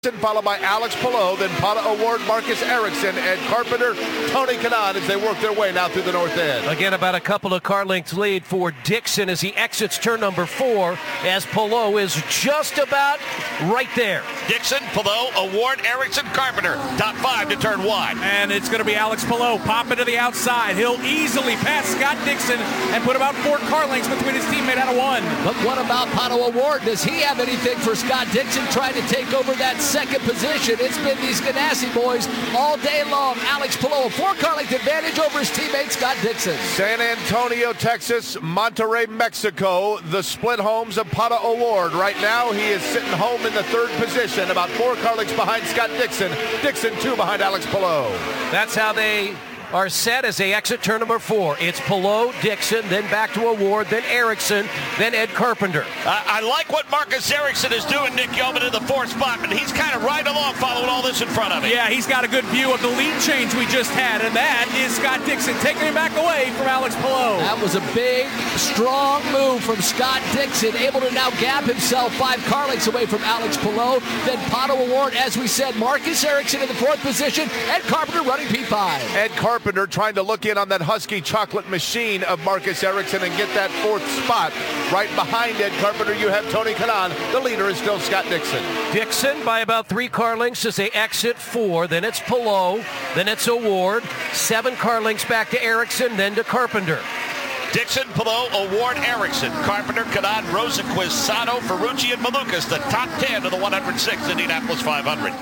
followed by Alex Palou, then Pata Award, Marcus Erickson, Ed Carpenter, Tony Kanaan as they work their way now through the north end. Again, about a couple of car lengths lead for Dixon as he exits turn number 4, as Palou is just about right there. Dixon, Palou, Award, Erickson, Carpenter. Top 5 to turn 1. And it's going to be Alex Palou popping to the outside. He'll easily pass Scott Dixon and put about 4 car lengths between his teammate out of 1. But what about Pata Award? Does he have anything for Scott Dixon trying to take over that second position? It's been these Ganassi boys all day long. Alex Palou, a 4-car length advantage over his teammate Scott Dixon. San Antonio, Texas, Monterrey, Mexico, the split homes of Pata Award. Right now, he is sitting home in the 3rd position, about 4 car lengths behind Scott Dixon. Dixon 2 behind Alex Palou. That's how they are set as they exit turn number 4. It's Palou, Dixon, then back to Award, then Erickson, then Ed Carpenter. I like what Marcus Erickson is doing, Nick Yeoman, in the 4th spot, but he's kind of right along following all this in front of him. Yeah, he's got a good view of the lead change we just had, and that is Scott Dixon taking him back away from Alex Palou. That was a big, strong move from Scott Dixon, able to now gap himself 5 car lengths away from Alex Palou. Then Pata Award, as we said, Marcus Erickson in the 4th position, Ed Carpenter running P5. Ed Carpenter trying to look in on that Husky chocolate machine of Marcus Erickson and get that 4th spot. Right behind Ed Carpenter, you have Tony Kanaan. The leader is still Scott Dixon. Dixon by about 3 car lengths as they exit 4. Then it's Palou. Then it's Award. 7 car lengths back to Erickson, then to Carpenter. Dixon, Palou, Award, Erickson, Carpenter, Kanaan, Rosenquist, Sato, Ferrucci, and Malukas, the top 10 of the 106 Indianapolis 500.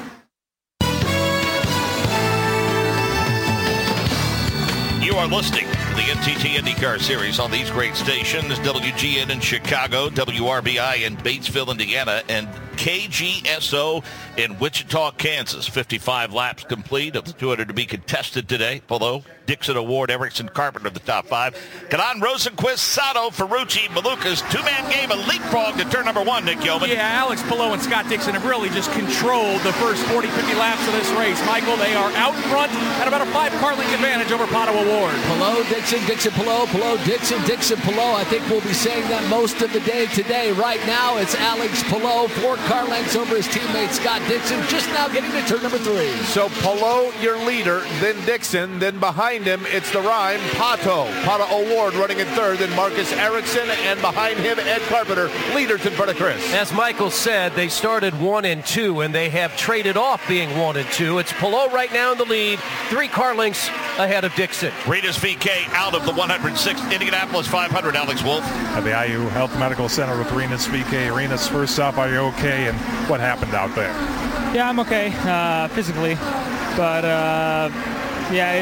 You are listening to the NTT IndyCar Series on these great stations, WGN in Chicago, WRBI in Batesville, Indiana, and KGSO in Wichita, Kansas. 55 laps complete of the 200 to be contested today. Palou, Dixon, Award, Erickson, Carpenter, the top 5. Kanaan, Rosenquist, Sato, Ferrucci, Malukas, 2-man game, a leapfrog to turn number 1, Nick Yeoman. Yeah, Alex Palou and Scott Dixon have really just controlled the first 40, 50 laps of this race. Michael, they are out front at about a 5-car length advantage over Pata Award. Palou, Dixon, Dixon, Palou, Palou, Dixon, Dixon, Palou. I think we'll be saying that most of the day today. Right now, it's Alex Palou, 4 car lengths over his teammate Scott Dixon, just now getting to turn number 3. So Palou, your leader, then Dixon, then behind him, it's the rhyme, Pata Award running in 3rd, then Marcus Erickson, and behind him, Ed Carpenter, leaders in front of Chris. As Michael said, they started 1 and 2, and they have traded off being 1 and 2. It's Palou right now in the lead, 3 car lengths ahead of Dixon. Rita's VK out of the 106th Indianapolis 500, Alex Wolf. At the IU Health Medical Center with Renus VK. Renus, first off, are you okay, and what happened out there? Yeah, I'm okay physically, but yeah,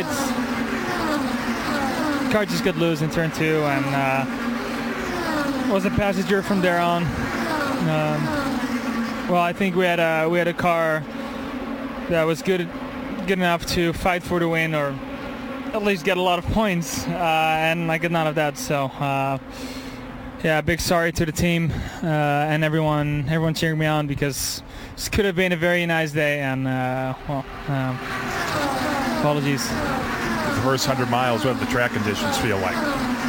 car just got loose in turn 2 and was a passenger from there on. Well, I think we had a car that was good enough to fight for the win or at least get a lot of points, and I got none of that. So yeah, big sorry to the team and everyone cheering me on, because this could have been a very nice day, and apologies. The first 100 miles, what did the track conditions feel like?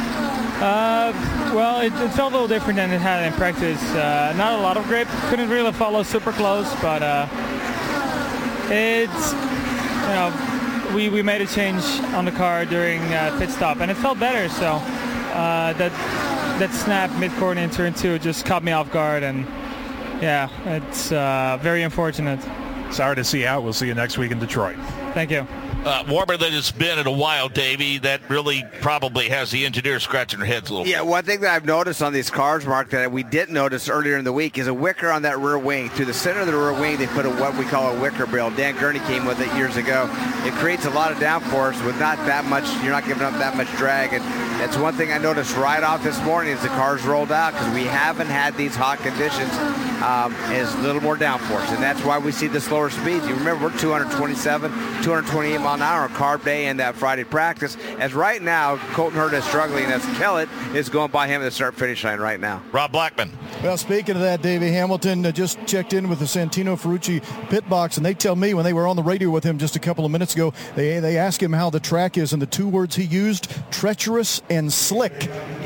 Well, it felt a little different than it had in practice. Not a lot of grip, couldn't really follow super close, but it's, you know, we made a change on the car during pit stop, and it felt better. So that snap mid-corner in turn 2 just caught me off guard, and yeah, it's very unfortunate. Sorry to see you out. We'll see you next week in Detroit. Thank you. Warmer than it's been in a while, Davey. That really probably has the engineers scratching their heads a little bit. Yeah, one thing that I've noticed on these cars, Mark, that we didn't notice earlier in the week is a wicker on that rear wing. Through the center of the rear wing, they put what we call a wicker barrel. Dan Gurney came with it years ago. It creates a lot of downforce with not that much. You're not giving up that much drag. And that's one thing I noticed right off this morning as the cars rolled out, because we haven't had these hot conditions, is a little more downforce. And that's why we see the slower speeds. You remember, we're 227, 228 mile an hour on carb day and that Friday practice. As right now, Colton Herta is struggling, as Kellett is going by him at the start-finish line right now. Rob Blackman. Well, speaking of that, Davey Hamilton just checked in with the Santino Ferrucci pit box, and they tell me when they were on the radio with him just a couple of minutes ago, they asked him how the track is, and the 2 words he used, treacherous and slick.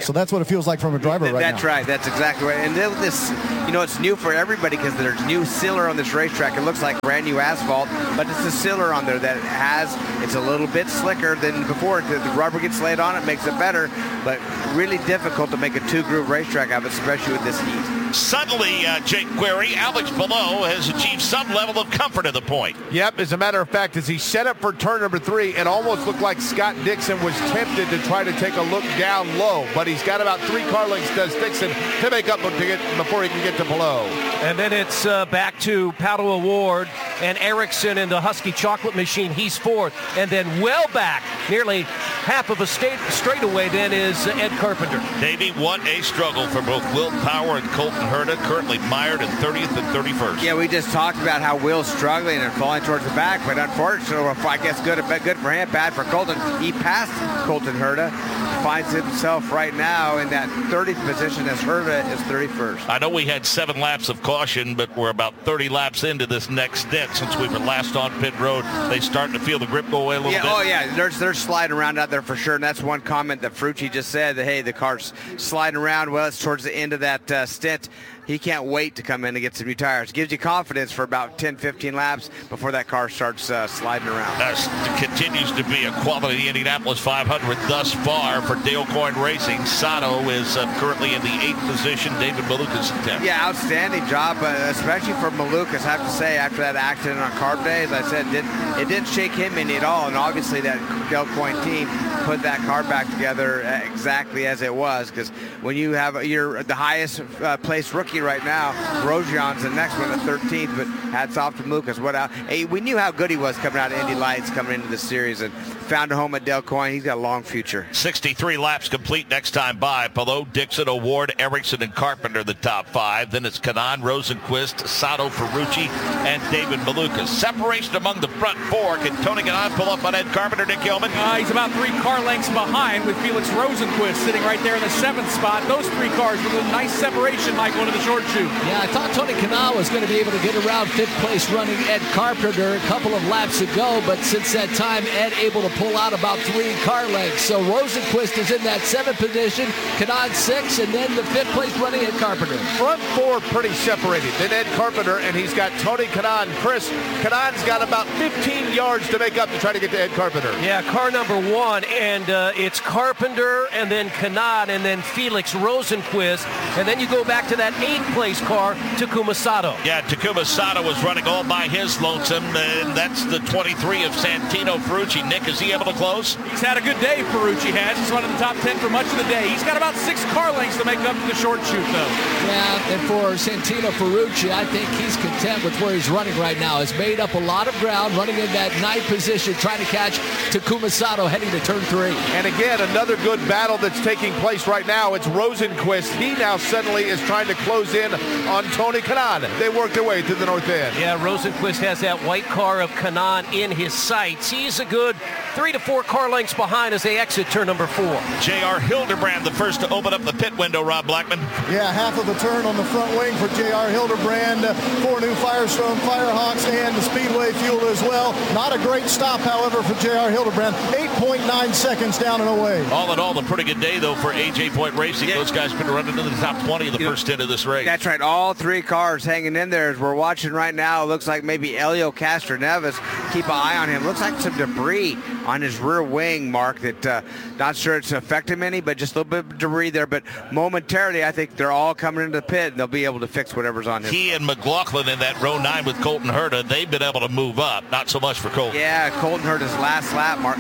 So that's what it feels like from a driver right now. That's right. That's exactly right. And this, it's new for everybody because there's new sealer on this racetrack. It looks like brand new asphalt, but it's a sealer on there that it's a little bit slicker than before. The rubber gets laid on it, makes it better, but really difficult to make a two-groove racetrack out of it, especially with this heat. Suddenly, Jake Query, Alex Palou has achieved some level of comfort at the point. Yep, as a matter of fact, as he set up for turn number 3, it almost looked like Scott Dixon was tempted to try to take a look down low, but he's got about 3 car lengths, does Dixon, to make up before he can get to Palou. And then it's back to Pato O'Ward and Ericsson in the Husky Chocolate Machine. He's 4th. And then well back, nearly half of a straightaway then is Ed Carpenter. Davey, what a struggle for both Will Power and Colton Herta, currently mired in 30th and 31st. Yeah, we just talked about how Will's struggling and falling towards the back, but unfortunately, I guess good for him, bad for Colton. He passed Colton Herta, finds himself right now in that 30th position as Herta is 31st. I know we had 7 laps of caution, but we're about 30 laps into this next stint since we were last on pit road. They starting to feel the grip go away a little bit. Oh, yeah, they're sliding around out there for sure, and that's one comment that Ferrucci just said, that, hey, the car's sliding around. Well, it's towards the end of that stint. He can't wait to come in and get some new tires. Gives you confidence for about 10, 15 laps before that car starts sliding around. Continues to be a quality Indianapolis 500 thus far for Dale Coyne Racing. Sato is currently in the 8th position. David Malukas in 10th. Yeah, outstanding job, especially for Malukas. I have to say, after that accident on Carb Day, as I said, it didn't shake him any at all. And obviously that Dale Coyne team put that car back together exactly as it was. Because when you have the highest placed rookie right now, Grosjean's the next one at 13th, but hats off to Lucas. We knew how good he was coming out of Indy Lights, coming into the series, and found a home at Dale Coyne. He's got a long future. 63 laps complete next time by. Palou, Dixon, O'Ward, Ericsson, and Carpenter the top 5. Then it's Kanaan, Rosenquist, Sato, Ferrucci, and David Malukas. Separation among the front 4. Can Tony Kanaan pull up on Ed Carpenter, Nick Yeoman? He's about 3 car lengths behind with Felix Rosenquist sitting right there in the 7th spot. Those 3 cars with a nice separation, Michael, into the short chute. Yeah, I thought Tony Kanaan was going to be able to get around 5th place running Ed Carpenter a couple of laps ago, but since that time, Ed able to pull out about 3 car lengths. So Rosenquist is in that 7th position, Kanaan 6th, and then the 5th place running Ed Carpenter. Front 4 pretty separated. Then Ed Carpenter, and he's got Tony Kanaan. Chris, Kanaan's got about 15 yards to make up to try to get to Ed Carpenter. Yeah, car number 1, and it's Carpenter, and then Kanaan, and then Felix Rosenquist, and then you go back to that 8th place car, Takuma Sato. Yeah, Takuma Sato was running all by his lonesome, and that's the 23 of Santino Ferrucci. Nick, is he able to close? He's had a good day, Ferrucci has. He's one of the top 10 for much of the day. He's got about 6 car lengths to make up to the short chute, though. Yeah, and for Santino Ferrucci, I think he's content with where he's running right now. Has made up a lot of ground, running in that 9th position, trying to catch Takuma Sato heading to turn 3. And again, another good battle that's taking place right now. It's Rosenquist. He now suddenly is trying to close in on Tony Kanaan. They work their way to the north end. Yeah, Rosenquist has that white car of Kanaan in his sights. He's a good 3 to 4 car lengths behind as they exit turn number 4. J.R. Hildebrand, the first to open up the pit window, Rob Blackman. Yeah, half of the turn on the front wing for J.R. Hildebrand. 4 new Firestone Firehawks and the Speedway fuel as well. Not a great stop, however, for J.R. Hildebrand. 8.9 seconds down and away. All in all, a pretty good day, though, for AJ Point Racing. Yeah. Those guys been running into the top 20 of the first 10 of this race. That's right. All 3 cars hanging in there as we're watching right now. It looks like maybe Elio Castroneves. Keep an eye on him. Looks like some debris on his rear wing, Mark, that not sure it's affected him any, but just a little bit of debris there. But momentarily, I think they're all coming into the pit, and they'll be able to fix whatever's on his. He and McLaughlin in that row 9 with Colton Herta, they've been able to move up. Not so much for Colton. Yeah, Colton Herta's last lap, Mark,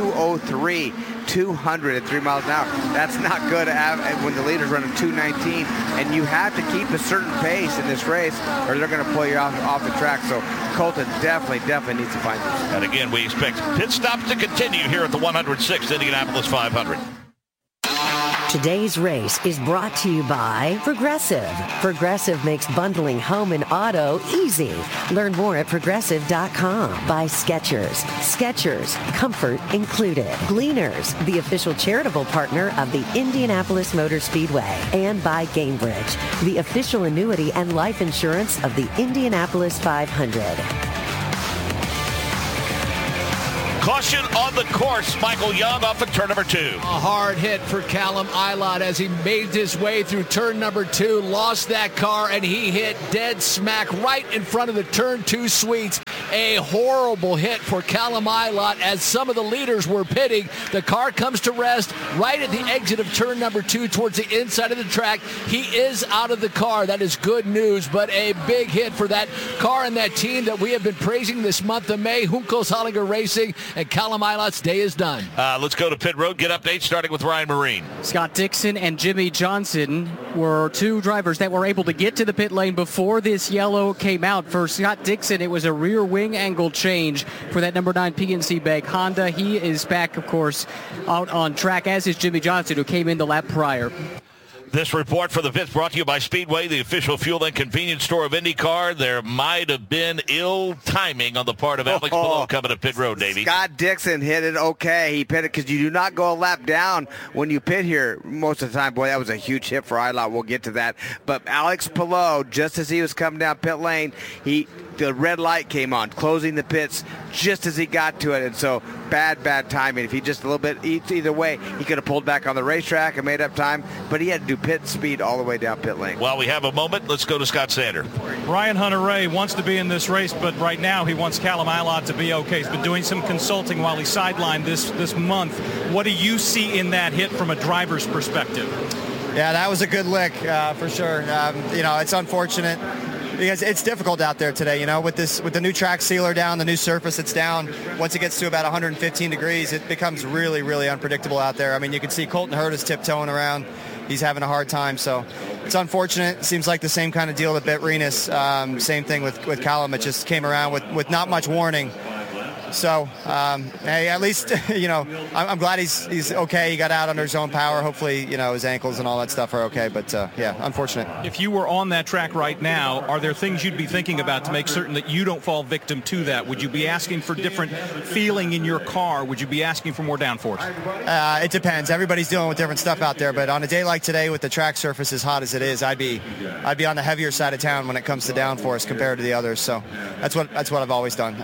2:03. 200 at 3 miles an hour. That's not good when the leader's running 2:19, and you have to keep a certain pace in this race or they're going to pull you off the track. So Colton definitely needs to find this. And again, we expect pit stops to continue here at the 106th Indianapolis 500. Today's race is brought to you by Progressive. Progressive makes bundling home and auto easy. Learn more at Progressive.com. By Skechers. Skechers, comfort included. Gleaners, the official charitable partner of the Indianapolis Motor Speedway. And by Gainbridge, the official annuity and life insurance of the Indianapolis 500. Caution on the course. Michael Young off of turn number 2. A hard hit for Callum Ilott as he made his way through turn number 2, lost that car, and he hit dead smack right in front of the turn 2 suites. A horrible hit for Callum Ilott as some of the leaders were pitting. The car comes to rest right at the exit of turn number 2 towards the inside of the track. He is out of the car. That is good news, but a big hit for that car and that team that we have been praising this month of May, Juncos Hollinger Racing, and Callum Ilott's day is done. Let's go to pit road. Get updates starting with Ryan Marine. Scott Dixon and Jimmy Johnson were two drivers that were able to get to the pit lane before this yellow came out. For Scott Dixon, it was a rear wing angle change for that number 9 PNC Bank Honda. He is back, of course, out on track, as is Jimmy Johnson, who came in the lap prior. This report for the 5th brought to you by Speedway, the official fuel and convenience store of IndyCar. There might have been ill timing on the part of Alex Palou coming to pit road, Davey. Scott Dixon hit it okay. He pitted because you do not go a lap down when you pit here most of the time. Boy, that was a huge hit for Ilott. We'll get to that. But Alex Palou, just as he was coming down pit lane, the red light came on, closing the pits just as he got to it. And so bad timing. If he just a little bit either way, he could have pulled back on the racetrack and made up time. But he had to do pit speed all the way down pit lane. While we have a moment, let's go to Scott Sander. Ryan Hunter-Reay wants to be in this race, but right now he wants Callum Ilott to be okay. He's been doing some consulting while he's sidelined this month. What do you see in that hit from a driver's perspective? Yeah, that was a good lick for sure. It's unfortunate because it's difficult out there today, with the new track sealer down, the new surface it's down. Once it gets to about 115 degrees, it becomes really, really unpredictable out there. I mean, you can see Colton Herta is tiptoeing around. He's having a hard time, so it's unfortunate. It seems like the same kind of deal with Bet Renus. Same thing with Callum. It just came around with not much warning. So, hey, at least, I'm glad he's okay. He got out under his own power. Hopefully, his ankles and all that stuff are okay. But, yeah, unfortunate. If you were on that track right now, are there things you'd be thinking about to make certain that you don't fall victim to that? Would you be asking for different feeling in your car? Would you be asking for more downforce? It depends. Everybody's dealing with different stuff out there. But on a day like today with the track surface as hot as it is, I'd be on the heavier side of town when it comes to downforce compared to the others. So that's what I've always done.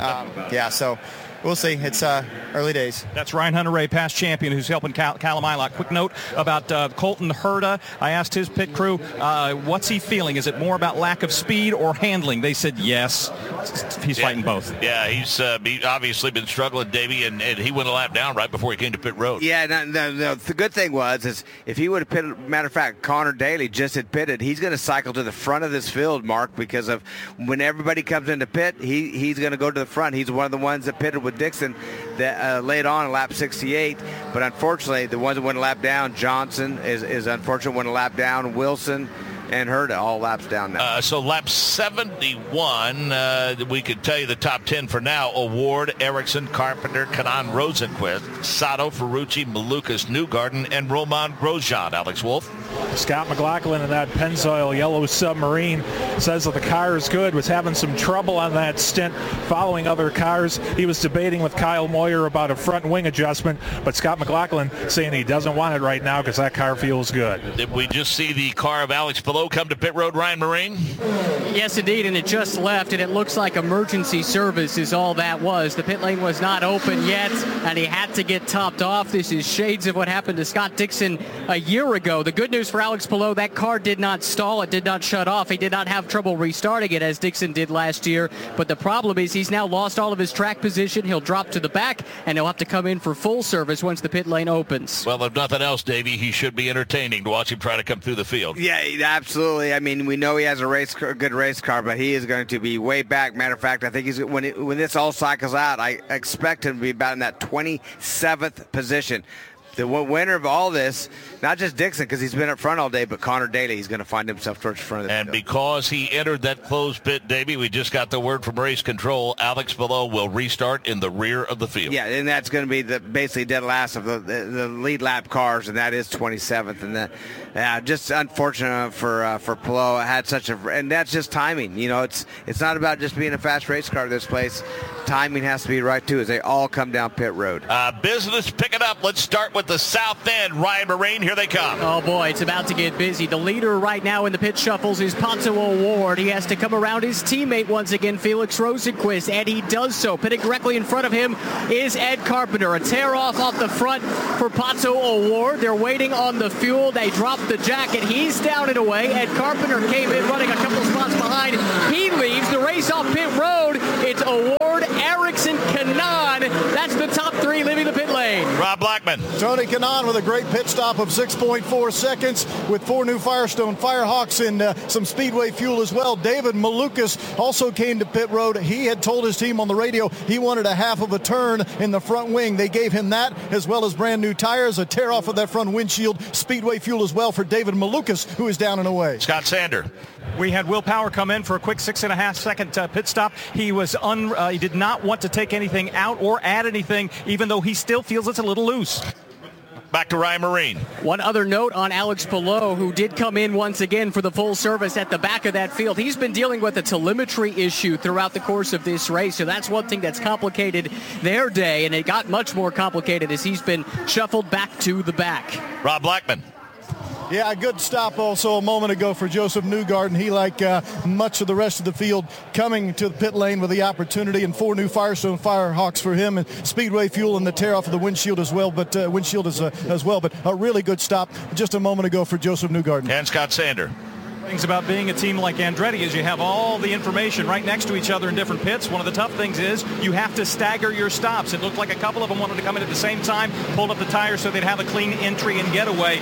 So we'll see. It's early days. That's Ryan Hunter-Reay, past champion, who's helping Callum Ilott. Quick note about Colton Herta. I asked his pit crew, what's he feeling? Is it more about lack of speed or handling? They said yes. He's fighting both. Yeah, he's obviously been struggling, Davey, and he went a lap down right before he came to pit road. Yeah, no, the good thing is if he would have pitted, matter of fact, Connor Daly just had pitted, he's going to cycle to the front of this field, Mark, because of when everybody comes into pit, he's going to go to the front. He's one of the ones that pitted with Dixon that laid on in lap 68, but unfortunately the ones that went a lap down, Johnson is unfortunate, went a lap down, Wilson and Herta all laps down now. So lap 71, we could tell you the top 10 for now: Award, Ericsson, Carpenter, Kanan Rosenquist, Sato, Ferrucci, Malukas, Newgarden, and Roman Grosjean. Alex Wolf. Scott McLaughlin in that Pennzoil yellow submarine says that the car is good, was having some trouble on that stint following other cars. He was debating with Kyle Moyer about a front wing adjustment, but Scott McLaughlin saying he doesn't want it right now because that car feels good. Did we just see the car of Alex Palou come to pit road, Ryan Marine? Yes, indeed, and it just left, and it looks like emergency service is all that was. The pit lane was not open yet, and he had to get topped off. This is shades of what happened to Scott Dixon a year ago. The good news for Alex Palou, that car did not stall. It did not shut off. He did not have trouble restarting it as Dixon did last year. But the problem is he's now lost all of his track position. He'll drop to the back, and he'll have to come in for full service once the pit lane opens. Well, if nothing else, Davey, he should be entertaining to watch him try to come through the field. Yeah, absolutely. I mean, we know he has a good race car, but he is going to be way back. Matter of fact, I think when this all cycles out, I expect him to be about in that 27th position. The winner of all this, not just Dixon, because he's been up front all day, but Connor Daly, he's going to find himself towards the front of the field. And because he entered that closed pit, Davey, we just got the word from race control, Alex Palou will restart in the rear of the field. Yeah, and that's going to be basically dead last of the lead lap cars, and that is 27th. And just unfortunate for Palou. Had and that's just timing. It's not about just being a fast race car this place. Timing has to be right, too, as they all come down pit road. Business picking up. Let's start with at the south end. Ryan Marine, here they come. Oh, boy, it's about to get busy. The leader right now in the pit shuffles is Pato O'Ward. He has to come around his teammate once again, Felix Rosenqvist, and he does so. Pitting directly in front of him is Ed Carpenter. A tear-off the front for Pato O'Ward. They're waiting on the fuel. They dropped the jacket. He's down and away. Ed Carpenter came in running a couple spots behind. He leaves the race off pit road. It's O'Ward, Ericsson, Kanaan. That's the top three leaving the pit lane. Rob Blackman. Tony Kanaan with a great pit stop of 6.4 seconds with 4 new Firestone Firehawks and some Speedway fuel as well. David Malukas also came to pit road. He had told his team on the radio he wanted a half of a turn in the front wing. They gave him that, as well as brand new tires, a tear off of that front windshield, Speedway fuel as well for David Malukas, who is down and away. Scott Sander. We had Will Power come in for a quick 6.5 second pit stop. He was he did not want to take anything out or add anything, even though he still feels it's a little loose. Back to Ryan Marine. One other note on Alex Palou, who did come in once again for the full service at the back of that field. He's been dealing with a telemetry issue throughout the course of this race, so that's one thing that's complicated their day, and it got much more complicated as he's been shuffled back to the back. Rob Blackman. Yeah, a good stop also a moment ago for Joseph Newgarden. He, like much of the rest of the field, coming to the pit lane with the opportunity, and 4 new Firestone Firehawks for him, and Speedway fuel and the tear off of the windshield as well. But as well. But a really good stop just a moment ago for Joseph Newgarden. And Scott Sander. Things about being a team like Andretti is you have all the information right next to each other in different pits. One of the tough things is you have to stagger your stops. It looked like a couple of them wanted to come in at the same time, pulled up the tires so they'd have a clean entry and getaway.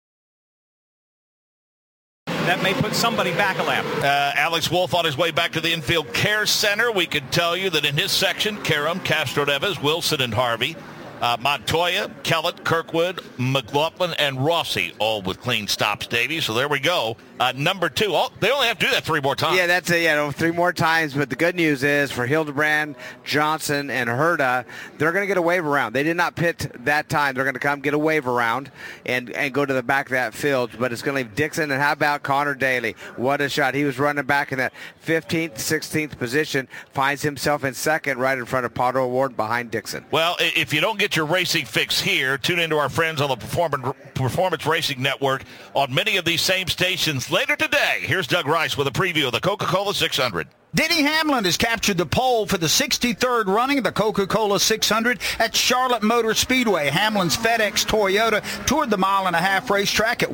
That may put somebody back a lap. Alex Wolff on his way back to the infield care center. We can tell you that in his section, Karam, Castroneves, Wilson, and Harvey, Montoya, Kellett, Kirkwood, McLaughlin, and Rossi, all with clean stops, Davey. So there we go. Number 2. They only have to do that 3 more times. Yeah, that's it. 3 more times. But the good news is for Hildebrand, Johnson, and Herta, they're going to get a wave around. They did not pit that time. They're going to come get a wave around and go to the back of that field. But it's going to leave Dixon. And how about Connor Daly? What a shot. He was running back in that 15th, 16th position, finds himself in second right in front of Pato O'Ward behind Dixon. Well, if you don't get your racing fix here, tune into our friends on the Performance Racing Network on many of these same stations later today. Here's Doug Rice with a preview of the Coca-Cola 600. Denny Hamlin has captured the pole for the 63rd running of the Coca-Cola 600 at Charlotte Motor Speedway. Hamlin's FedEx Toyota toured the mile-and-a-half racetrack at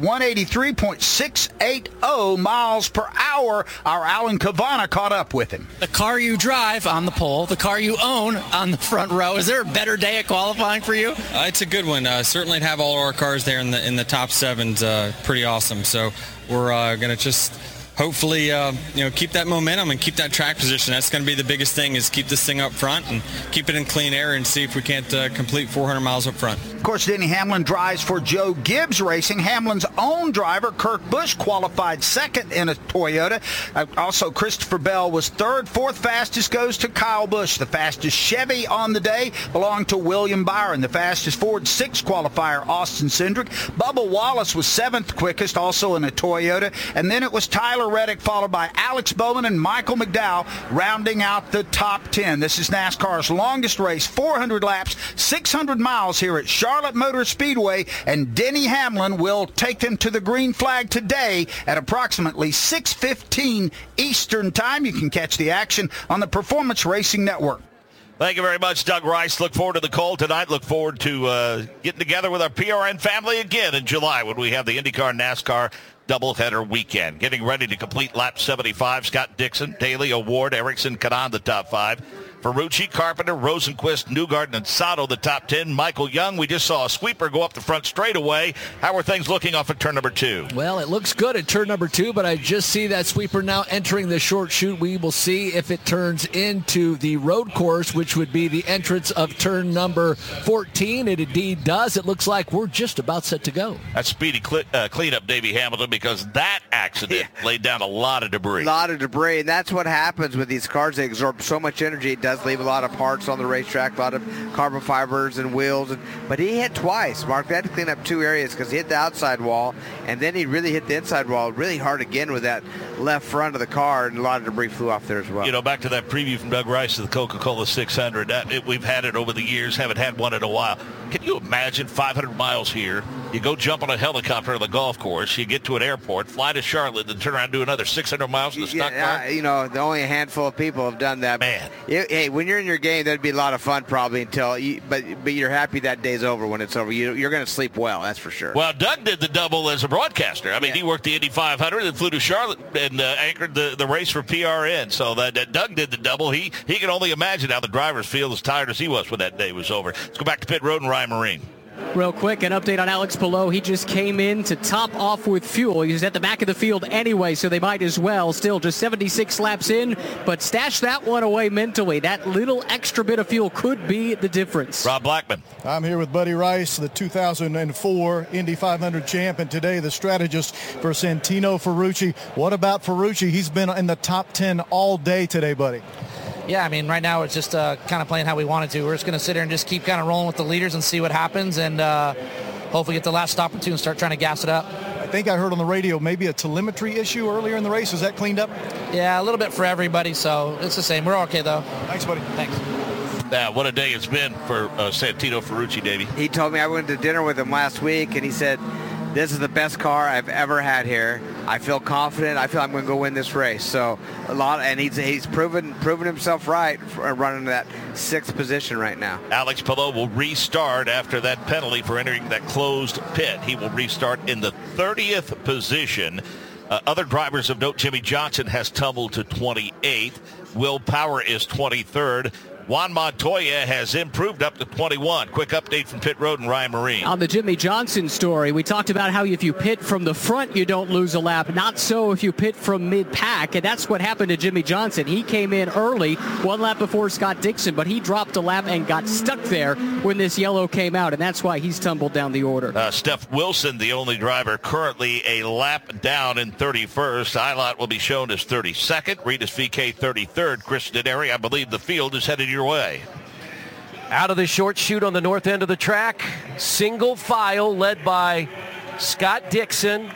183.680 miles per hour. Our Alan Cavana caught up with him. The car you drive on the pole, the car you own on the front row. Is there a better day at qualifying for you? It's a good one. Certainly to have all of our cars there in the top 7's pretty awesome. So we're going to just hopefully, keep that momentum and keep that track position. That's going to be the biggest thing, is keep this thing up front and keep it in clean air and see if we can't complete 400 miles up front. Of course, Denny Hamlin drives for Joe Gibbs Racing. Hamlin's own driver, Kirk Busch, qualified second in a Toyota. Also, Christopher Bell was third. 4th fastest goes to Kyle Busch. The fastest Chevy on the day belonged to William Byron. The fastest Ford 6 qualifier, Austin Cindric. Bubba Wallace was 7th quickest, also in a Toyota. And then it was Tyler Reddick, followed by Alex Bowman and Michael McDowell, rounding out the top 10. This is NASCAR's longest race, 400 laps, 600 miles here at Charlotte Motor Speedway, and Denny Hamlin will take them to the green flag today at approximately 6:15 Eastern Time. You can catch the action on the Performance Racing Network. Thank you very much, Doug Rice. Look forward to the call tonight. Look forward to getting together with our PRN family again in July when we have the IndyCar NASCAR doubleheader weekend. Getting ready to complete lap 75. Scott Dixon, Daly, O'Ward, Ericsson, Kanaan, the top 5. Ferrucci, Carpenter, Rosenqvist, Newgarden, and Sato, the top 10. Michael Young, we just saw a sweeper go up the front straightaway. How are things looking off at turn number 2? Well, it looks good at turn number 2, but I just see that sweeper now entering the short chute. We will see if it turns into the road course, which would be the entrance of turn number 14. It indeed does. It looks like we're just about set to go. That's speedy cleanup, Davey Hamilton, because that accident laid down a lot of debris. A lot of debris, and that's what happens with these cars. They absorb so much energy. It does leave a lot of parts on the racetrack, a lot of carbon fibers and wheels. But he hit twice, Mark. They had to clean up 2 areas because he hit the outside wall, and then he really hit the inside wall really hard again with that left front of the car, and a lot of debris flew off there as well. You know, back to that preview from Doug Rice of the Coca-Cola 600. We've had it over the years, haven't had one in a while. Can you imagine 500 miles here? You go jump on a helicopter on the golf course, you get to an airport, fly to Charlotte, then turn around and do another 600 miles in the stock car? You know, the only a handful of people have done that. Man. Hey, when you're in your game, that'd be a lot of fun probably but you're happy that day's over when it's over. You're going to sleep well, that's for sure. Well, Doug did the double as a broadcaster. I mean, he worked the Indy 500 and flew to Charlotte and anchored the race for PRN. So that Doug did the double. He can only imagine how the drivers feel as tired as he was when that day was over. Let's go back to pit road and Ryan Marine. Real quick, an update on Alex Palou. He just came in to top off with fuel. He was at the back of the field anyway, so they might as well. Still just 76 laps in, but stash that one away mentally. That little extra bit of fuel could be the difference. Rob Blackman. I'm here with Buddy Rice, the 2004 Indy 500 champ, and today the strategist for Santino Ferrucci. What about Ferrucci? He's been in the top 10 all day today, buddy. Yeah, I mean, right now it's just kind of playing how we wanted to. We're just going to sit here and just keep kind of rolling with the leaders and see what happens, and hopefully get the last stop or two and start trying to gas it up. I think I heard on the radio maybe a telemetry issue earlier in the race. Is that cleaned up? Yeah, a little bit for everybody, so it's the same. We're okay, though. Thanks, buddy. Thanks. What a day it's been for Santino Ferrucci, Davey. He told me, I went to dinner with him last week, and he said, this is the best car I've ever had here. I feel confident. I feel I'm going to go win this race. So and he's proven himself right for running that 6th position right now. Alex Palou will restart after that penalty for entering that closed pit. He will restart in the 30th position. Other drivers of note, Jimmie Johnson has tumbled to 28th. Will Power is 23rd. Juan Montoya has improved up to 21. Quick update from pit road and Ryan Marine. On the Jimmie Johnson story, we talked about how if you pit from the front, you don't lose a lap. Not so if you pit from mid-pack, and that's what happened to Jimmie Johnson. He came in early, 1 lap before Scott Dixon, but he dropped a lap and got stuck there when this yellow came out, and that's why he's tumbled down the order. Steph Wilson, the only driver currently a lap down in 31st. Ilott will be shown as 32nd. Ridus VeeKay 33rd. Chris Denari, I believe the field is headed your way. Out of the short chute on the north end of the track, single file led by Scott Dixon.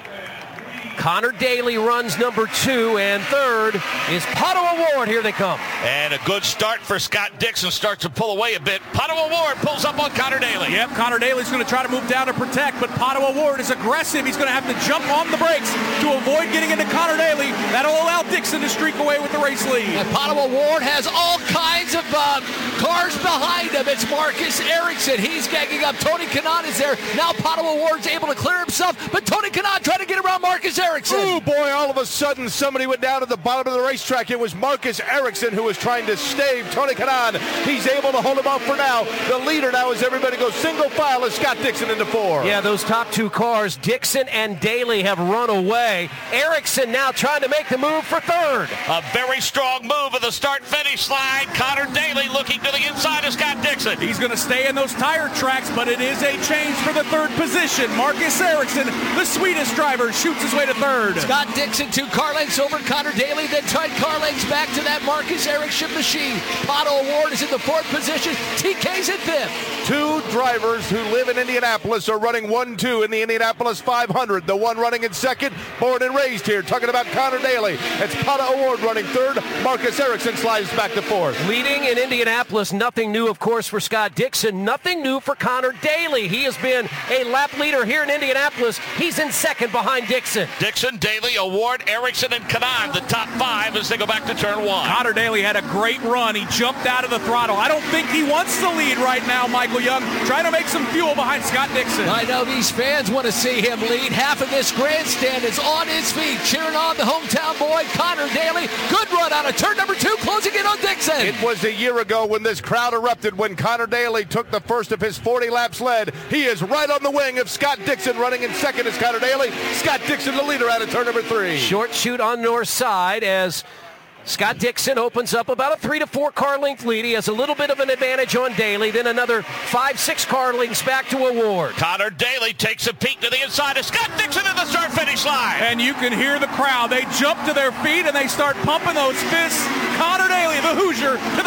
Connor Daly runs number 2, and 3rd is Pato O'Ward. Here they come. And a good start for Scott Dixon. Starts to pull away a bit. Pato O'Ward pulls up on Connor Daly. Yep, Connor Daly's going to try to move down to protect, but Pato O'Ward is aggressive. He's going to have to jump on the brakes to avoid getting into Connor Daly. That'll allow Dixon to streak away with the race lead. And Pato O'Ward has all kinds of cars behind him. It's Marcus Ericsson. He's gagging up. Tony Kanaan is there. Now Pato O'Ward's able to clear himself, but Tony Kanaan trying to get around Marcus Ericsson. Oh, boy, all of a sudden somebody went down at the bottom of the racetrack. It was Marcus Ericsson who was trying to stave Tony Kanaan. He's able to hold him off for now. The leader now as everybody goes single file is Scott Dixon into 4. Yeah, those top 2 cars, Dixon and Daly, have run away. Ericsson now trying to make the move for 3rd. A very strong move of the start-finish line. Connor Daly looking to the inside of Scott Dixon. He's going to stay in those tire tracks, but it is a change for the 3rd position. Marcus Ericsson, the Swedish driver, shoots his way to 3rd. Scott Dixon 2 car lengths over Connor Daly, then tight car lengths back to that Marcus Ericsson machine. Pato O'Ward is in the 4th position. TK's in 5th. 2 drivers who live in Indianapolis are running 1-2 in the Indianapolis 500. The one running in 2nd, born and raised here. Talking about Connor Daly. It's Pato O'Ward running 3rd. Marcus Ericsson slides back to 4th. Leading in Indianapolis, nothing new, of course, for Scott Dixon. Nothing new for Connor Daly. He has been a lap leader here in Indianapolis. He's in 2nd behind Dixon. Dixon, Daly, O'Ward, Ericsson, and Kanaan, the top 5 as they go back to turn 1. Connor Daly had a great run. He jumped out of the throttle. I don't think he wants the lead right now, Michael Young, trying to make some fuel behind Scott Dixon. I know these fans want to see him lead. Half of this grandstand is on his feet, cheering on the hometown boy, Connor Daly. Good run out of turn number 2, closing in on Dixon. It was a year ago when this crowd erupted when Connor Daly took the first of his 40 laps led. He is right on the wing of Scott Dixon. Running in 2nd is Connor Daly. Scott Dixon, the leader, out of turn number 3. Short chute on north side as Scott Dixon opens up about a 3 to 4 car length lead. He has a little bit of an advantage on Daly, then another 5-6 car lengths back to O'Ward. Connor Daly takes a peek to the inside of Scott Dixon in the start-finish line. And you can hear the crowd. They jump to their feet and they start pumping those fists. Connor Daly, the Hoosier, to the top spot.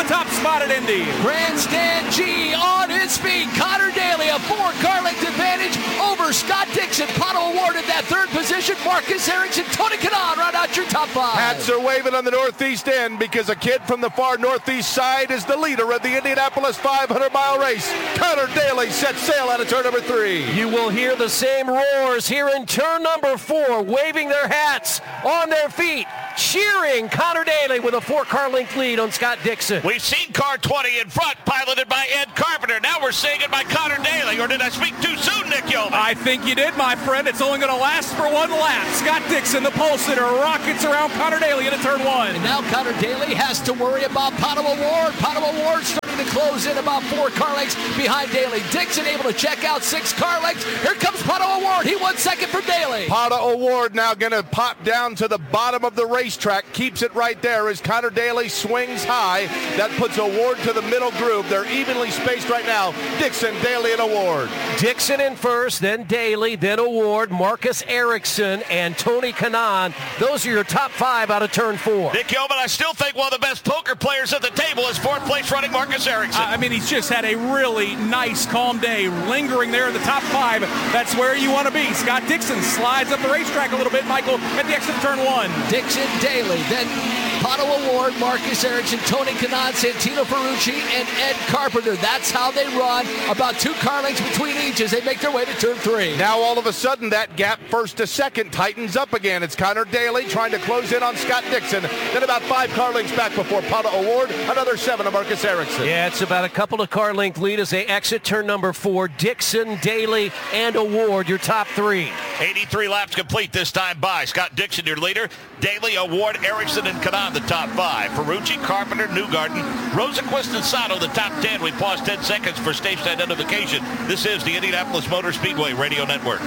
spot at Indy. Grandstand G on his feet. Connor Daly, a 4-car length advantage over Scott Dixon. Pato O'Ward in that third position. Marcus Ericsson, Tony Kanaan round out your top 5. Hats are waving on the northeast end because a kid from the far northeast side is the leader of the Indianapolis 500-mile race. Connor Daly sets sail out of turn number 3. You will hear the same roars here in turn number 4, waving their hats on their feet, cheering Connor Daly with a 4-car length lead on Scott Dixon. We've seen car 20 in front, piloted by Ed Carpenter. Now we're seeing it by Connor Daly. Or did I speak too soon, Nick Yeoman? I think you did, my friend. It's only going to last for one lap. Scott Dixon, the pole sitter, rockets around Connor Daly into turn 1. And now Connor Daly has to worry about Pato O'Ward. Pato O'Ward starting to close in about 4 car lengths behind Daly. Dixon able to check out 6 car lengths. Here comes Pato O'Ward. He won second for Daly. Pato O'Ward now going to pop down to the bottom of the racetrack. Keeps it right there as Connor Daly swings high. That puts O'Ward to the middle groove. They're evenly spaced right now. Dixon, Daly, and O'Ward. Dixon in first, then Daly, then O'Ward, Marcus Ericsson, and Tony Kanaan. Those are your top 5 out of turn 4. Nick Yeoman, I still think one of the best poker players at the table is 4th place running Marcus Ericsson. I mean, he's just had a really nice, calm day, lingering there in the top 5. That's where you want to be. Scott Dixon slides up the racetrack a little bit, Michael, at the exit of turn 1. Dixon, Daly, then Pato O'Ward, Marcus Ericsson, Tony Kanaan, Santino Ferrucci, and Ed Carpenter. That's how they run. About 2 car lengths between each as they make their way to turn 3. Now all of a sudden that gap first to second tightens up again. It's Connor Daly trying to close in on Scott Dixon. Then about 5 car lengths back before Pato O'Ward. Another 7 of Marcus Ericsson. Yeah, it's about a couple of car length lead as they exit turn number 4. Dixon, Daly, and O'Ward, your top 3. 83 laps complete this time by Scott Dixon, your leader. Daly, O'Ward, Ericsson, and Kanaan, the top 5. Ferrucci, Carpenter, Newgarden, Rosenquist, and Sato, the top 10. We pause 10 seconds for station identification. This is the Indianapolis Motor Speedway Radio Network.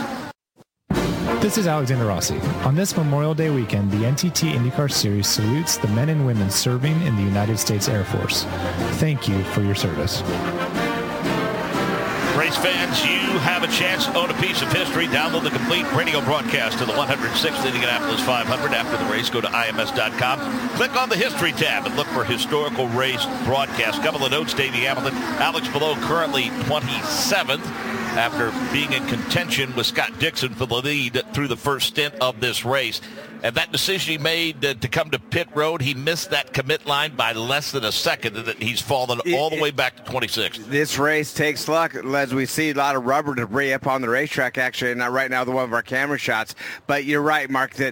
This is Alexander Rossi. On this Memorial Day weekend, the NTT IndyCar Series salutes the men and women serving in the United States Air Force. Thank you for your service. Race fans, you have a chance to own a piece of history. Download the complete radio broadcast of the 106th Indianapolis 500 after the race. Go to IMS.com. Click on the History tab and look for historical race broadcast. Couple of notes, Davey Hamilton. Alex Palou currently 27th after being in contention with Scott Dixon for the lead through the first stint of this race. And that decision he made to come to pit road, he missed that commit line by less than a second, and he's fallen all the way back to 26th. This race takes luck, as we see a lot of rubber debris up on the racetrack, actually, not right now, one of our camera shots. But you're right, Mark, that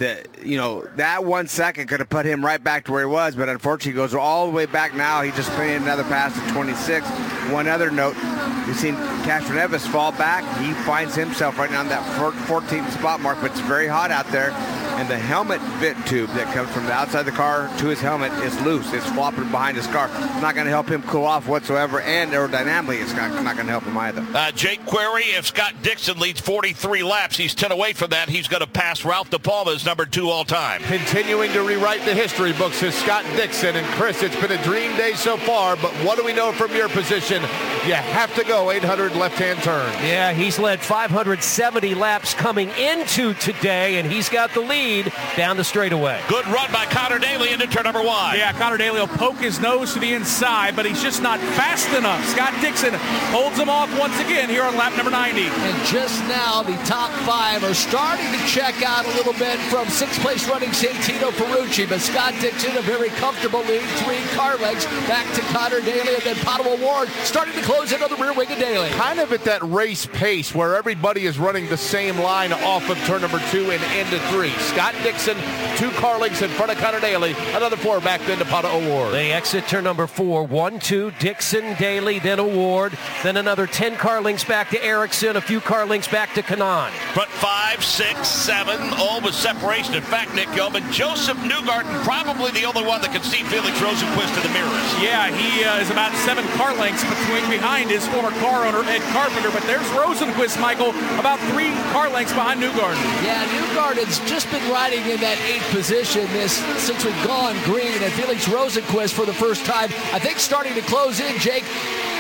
1 second could have put him right back to where he was, but unfortunately he goes all the way back now. He just made another pass at 26. One other note, we've seen Casper Nevis fall back. He finds himself right now in that 14th spot, Mark, but it's very hot out there. And the helmet vent tube that comes from the outside of the car to his helmet is loose. It's flopping behind his car. It's not going to help him cool off whatsoever, and aerodynamically it's not going to help him either. Jake Query, if Scott Dixon leads 43 laps, he's 10 away from that. He's going to pass Ralph DePalma as number 2 all time. Continuing to rewrite the history books is Scott Dixon. And Chris, it's been a dream day so far, but what do we know from your position? You have to go 800 left-hand turn. Yeah, he's led 570 laps coming into today, and he's got the lead down the straightaway. Good run by Connor Daly into turn number 1. Yeah, Connor Daly will poke his nose to the inside, but he's just not fast enough. Scott Dixon holds him off once again here on lap number 90. And just now, the top 5 are starting to check out a little bit from 6th place running Santino Ferrucci, but Scott Dixon, a very comfortable lead, 3 car lengths back to Connor Daly, and then Pato O'Ward starting to close in on the rear wing of Daly. Kind of at that race pace where everybody is running the same line off of turn number 2 and into 3. Scott Dixon, 2 car lengths in front of Connor Daly, another 4 back then to Pato O'Ward. They exit turn number 4, 1-2, Dixon, Daly, then O'Ward, then another 10 car lengths back to Ericsson, a few car lengths back to Kanaan. Front 5, 6, 7, all with separation. In fact, Nick Yeoman, Joseph Newgarden, probably the only one that can see Felix Rosenquist in the mirrors. Yeah, he is about 7 car lengths behind his former car owner, Ed Carpenter, but there's Rosenquist, Michael, about 3 car lengths behind Newgarden. Yeah, Newgarden's just been riding in that 8th position since we've gone green, and Felix Rosenquist for the first time, I think, starting to close in, Jake.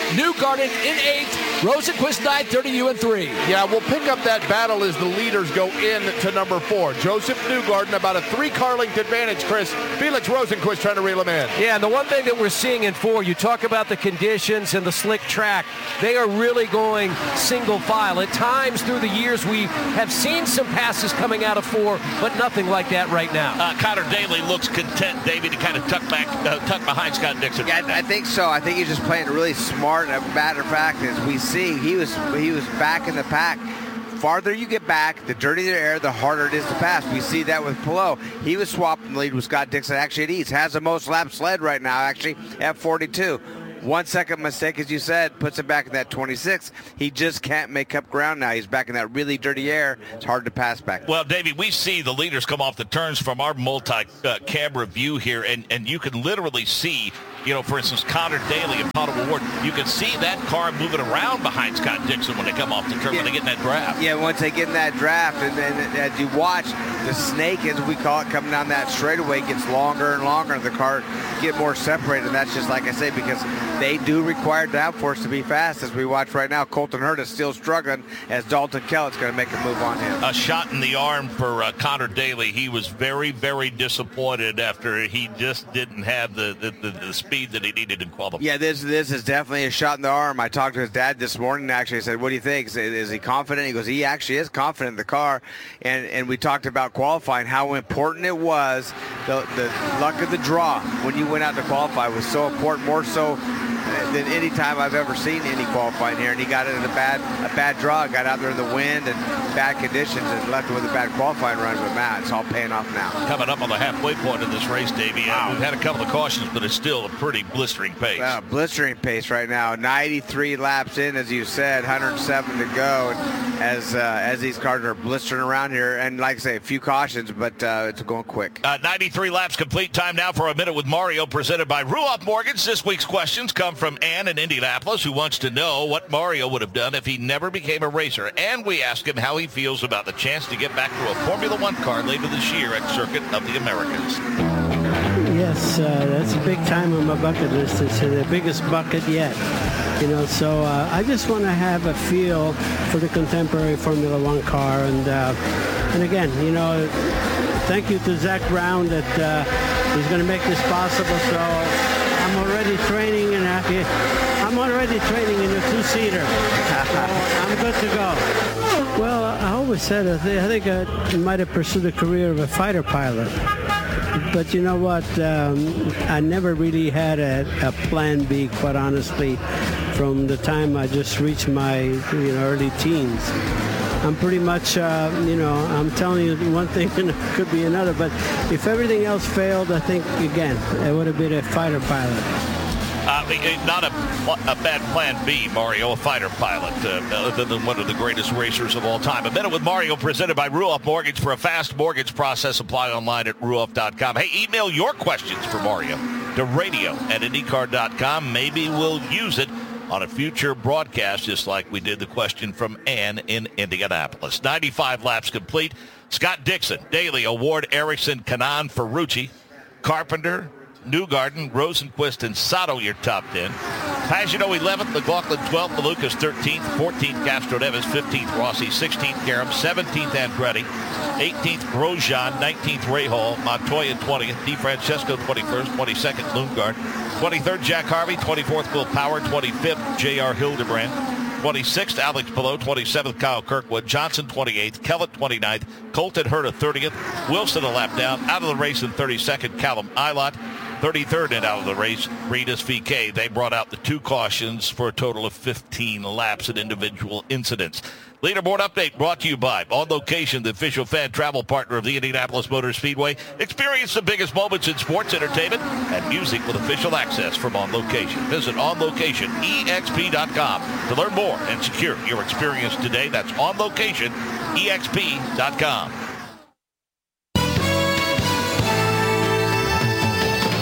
Newgarden in 8th, Rosenquist 9th, 30U in 3. Yeah, we'll pick up that battle as the leaders go in to number 4. Joseph Newgarden, about a 3-car length advantage, Chris. Felix Rosenquist trying to reel him in. Yeah, and the one thing that we're seeing in 4, you talk about the conditions and the slick track. They are really going single file. At times through the years, we have seen some passes coming out of 4, but nothing like that right now. Connor Daly looks content, Davey, to kind of tuck behind Scott Dixon. Yeah, I think so. I think he's just playing really smart. A matter of fact, as we see, he was back in the pack. Farther you get back, the dirtier the air, the harder it is to pass. We see that with Palou. He was swapping the lead with Scott Dixon. Actually, at East has the most laps led right now, actually, at 42. 1 second mistake, as you said, puts him back in that 26. He just can't make up ground now. He's back in that really dirty air. It's hard to pass back. Well, Davey, we see the leaders come off the turns from our multi-camera view here, and you can literally see, for instance, Connor Daly and Pato O'Ward, you can see that car moving around behind Scott Dixon when they come off the turn, when they get in that draft. Yeah, once they get in that draft, and then as you watch, the snake, as we call it, coming down that straightaway gets longer and longer, and the car get more separated. And that's just like I say, because they do require downforce to be fast, as we watch right now. Colton Herta is still struggling, as Dalton Kellett's going to make a move on him. A shot in the arm for Connor Daly. He was very, very disappointed after he just didn't have the speed that he needed in qualifying. Yeah, this is definitely a shot in the arm. I talked to his dad this morning, actually. I said, what do you think? Is he confident? He goes, he actually is confident in the car. And we talked about qualifying, how important it was. The luck of the draw when you went out to qualify was so important, more so than any time I've ever seen any qualifying here. And he got it in a bad draw, got out there in the wind and bad conditions and left with a bad qualifying run. But Matt, it's all paying off now. Coming up on the halfway point of this race, Davey. We've had a couple of cautions, but it's still a pretty blistering pace. Blistering pace right now. 93 laps in, as you said, 107 to go. And as these cars are blistering around here, and like I say, a few cautions, but it's going quick. 93 laps complete. Time now for A Minute with Mario, presented by Ruoff Mortgage. This week's questions come from Ann in Indianapolis, who wants to know what Mario would have done if he never became a racer. And we ask him how he feels about the chance to get back to a Formula One car later this year at Circuit of the Americas. Yes, that's a big time on my bucket list. It's the biggest bucket yet. So I just want to have a feel for the contemporary Formula One car. And again, thank you to Zach Brown that he's going to make this possible. So I'm already training in a 2-seater. So I'm good to go. Well, I always said I think I might have pursued a career of a fighter pilot. But you know what? I never really had a plan B, quite honestly, from the time I just reached my early teens. I'm pretty much, I'm telling you one thing and it could be another. But if everything else failed, I think, again, it would have been a fighter pilot. Not a bad plan B, Mario, a fighter pilot, other than one of the greatest racers of all time. A Minute with Mario, presented by Ruoff Mortgage. For a fast mortgage process, apply online at ruoff.com. Hey, email your questions for Mario to radio@indycar.com. Maybe we'll use it on a future broadcast, just like we did the question from Ann in Indianapolis. 95 laps complete. Scott Dixon, Daly, O'Ward, Erickson, Kanaan, Ferrucci, Carpenter, Newgarden, Rosenquist, and Sato, your top 10. Pagano 11th, McLaughlin 12th, Malukas 13th, 14th, Castroneves, 15th, Rossi, 16th, Karam, 17th, Andretti, 18th, Grosjean, 19th, Rahal, Montoya 20th, DeFrancesco 21st, 22nd, Lundgaard, 23rd, Jack Harvey, 24th, Will Power, 25th, J.R. Hildebrand, 26th, Alex Palou, 27th, Kyle Kirkwood, Johnson 28th, Kellett 29th, Colton Herta 30th, Wilson a lap down, out of the race in 32nd, Callum Ilott, 33rd and out of the race, Rinus VeeKay. They brought out the 2 cautions for a total of 15 laps in individual incidents. Leaderboard update brought to you by On Location, the official fan travel partner of the Indianapolis Motor Speedway. Experience the biggest moments in sports, entertainment, and music with official access from On Location. Visit OnLocationEXP.com to learn more and secure your experience today. That's OnLocationEXP.com.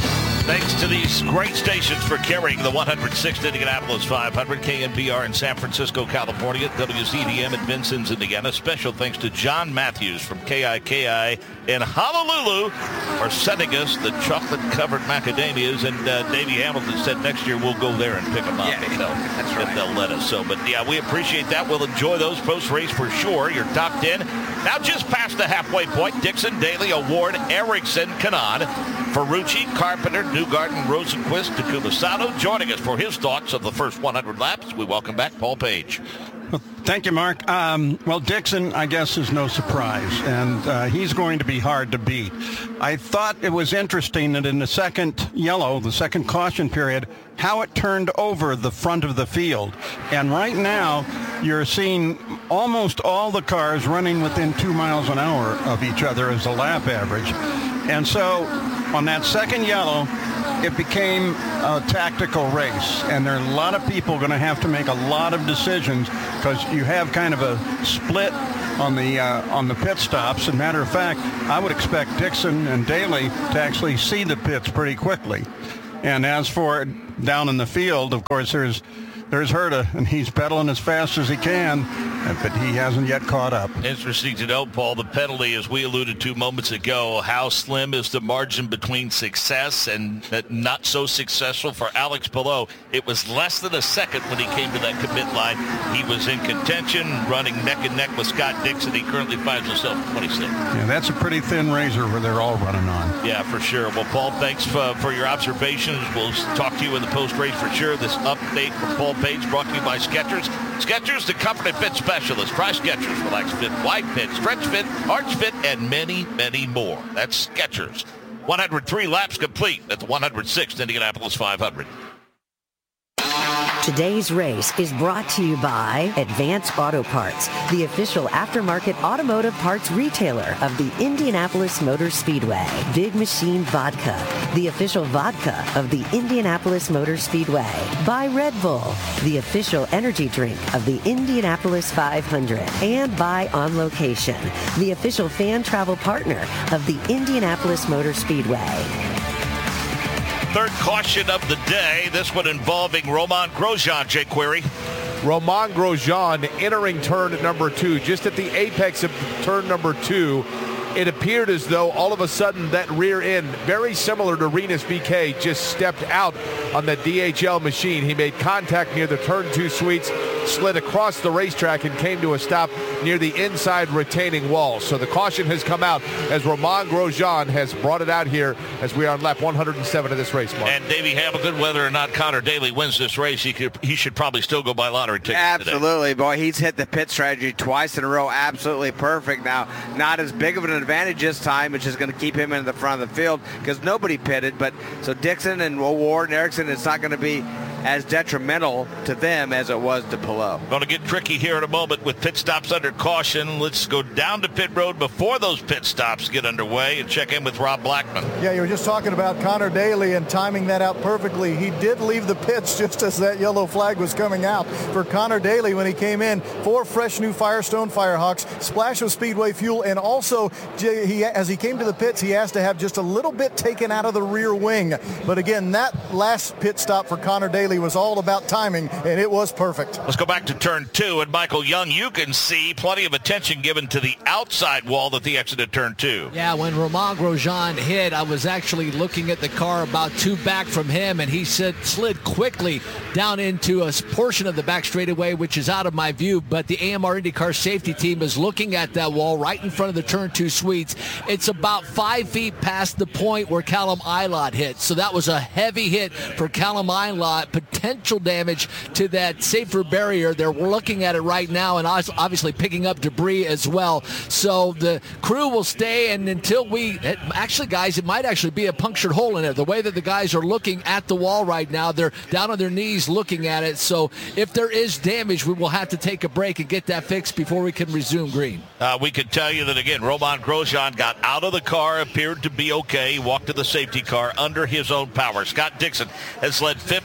Thanks to these great stations for carrying the 106th Indianapolis 500, KNBR in San Francisco, California, WCDM in Vincennes, Indiana. Special thanks to John Matthews from KIKI in Honolulu for sending us the chocolate-covered macadamias. And Davey Hamilton said next year we'll go there and pick them up if they'll let us. So, but yeah, we appreciate that. We'll enjoy those post-race for sure. Your top 10. Now just past the halfway point, Dixon, Daly, Award, Erickson, Kanaan, Ferrucci, Carpenter, Newgarden, Rosenquist, Takuma Sato. Joining us for his thoughts of the first 100 laps, we welcome back Paul Page. Well, thank you, Mark. Well, Dixon, I guess, is no surprise, and he's going to be hard to beat. I thought it was interesting that in the second yellow, the second caution period, how it turned over the front of the field. And right now, you're seeing almost all the cars running within 2 miles an hour of each other as a lap average. And so on that second yellow, it became a tactical race, and there are a lot of people going to have to make a lot of decisions because you have kind of a split on the pit stops. As a matter of fact, I would expect Dixon and Daly to actually see the pits pretty quickly. And as for down in the field, of course, there's Herta, and he's pedaling as fast as he can, but he hasn't yet caught up. Interesting to note, Paul, the penalty, as we alluded to moments ago, how slim is the margin between success and not so successful for Alex Palou. It was less than a second when he came to that commit line. He was in contention, running neck and neck with Scott Dixon. He currently finds himself 26. Yeah, that's a pretty thin razor where they're all running on. Yeah, for sure. Well, Paul, thanks for your observations. We'll talk to you in the post-race for sure. This update from Paul Page brought to you by Skechers. Skechers, the comfort fit specialist. Try Skechers. Relax fit, wide fit, stretch fit, arch fit, and many, many more. That's Skechers. 103 laps complete at the 106th Indianapolis 500. Today's race is brought to you by Advance Auto Parts, the official aftermarket automotive parts retailer of the Indianapolis Motor Speedway. Big Machine Vodka, the official vodka of the Indianapolis Motor Speedway. By Red Bull, the official energy drink of the Indianapolis 500. And by On Location, the official fan travel partner of the Indianapolis Motor Speedway. Third caution of the day, this one involving Romain Grosjean, Jay Query. Romain Grosjean entering turn number 2, just at the apex of turn number 2. It appeared as though all of a sudden that rear end, very similar to Rinus VeeKay, just stepped out on the DHL machine. He made contact near the turn 2 sweeps, slid across the racetrack, and came to a stop near the inside retaining wall. So the caution has come out as Romain Grosjean has brought it out here as we are on lap 107 of this race, Mark. And Davey Hamilton, whether or not Connor Daly wins this race, he should probably still go buy lottery tickets Absolutely, today. Boy. He's hit the pit strategy twice in a row. Absolutely perfect. Now, not as big of an advantage this time, which is going to keep him in the front of the field because nobody pitted. But so Dixon and Ward and Erickson, it's not going to be as detrimental to them as it was to Palou. Going to get tricky here in a moment with pit stops under caution. Let's go down to pit road before those pit stops get underway and check in with Rob Blackman. Yeah, you were just talking about Connor Daly and timing that out perfectly. He did leave the pits just as that yellow flag was coming out. For Connor Daly, when he came in, 4 fresh new Firestone Firehawks, splash of Speedway fuel, and also as he came to the pits, he has to have just a little bit taken out of the rear wing. But again, that last pit stop for Connor Daly was all about timing, and it was perfect. Let's go back to turn 2, and Michael Young, you can see plenty of attention given to the outside wall that the exit at turn 2. Yeah, when Romain Grosjean hit, I was actually looking at the car about 2 back from him, and he slid quickly down into a portion of the back straightaway, which is out of my view, but the AMR IndyCar safety team is looking at that wall right in front of the turn 2 suites. It's about 5 feet past the point where Callum Ilott hit, so that was a heavy hit for Callum Ilott, potential damage to that safer barrier. They're looking at it right now and obviously picking up debris as well. So the crew will stay, and until guys, it might actually be a punctured hole in it. The way that the guys are looking at the wall right now, they're down on their knees looking at it. So if there is damage, we will have to take a break and get that fixed before we can resume green. We can tell you that, again, Romain Grosjean got out of the car, appeared to be okay, walked to the safety car under his own power. Scott Dixon has led 52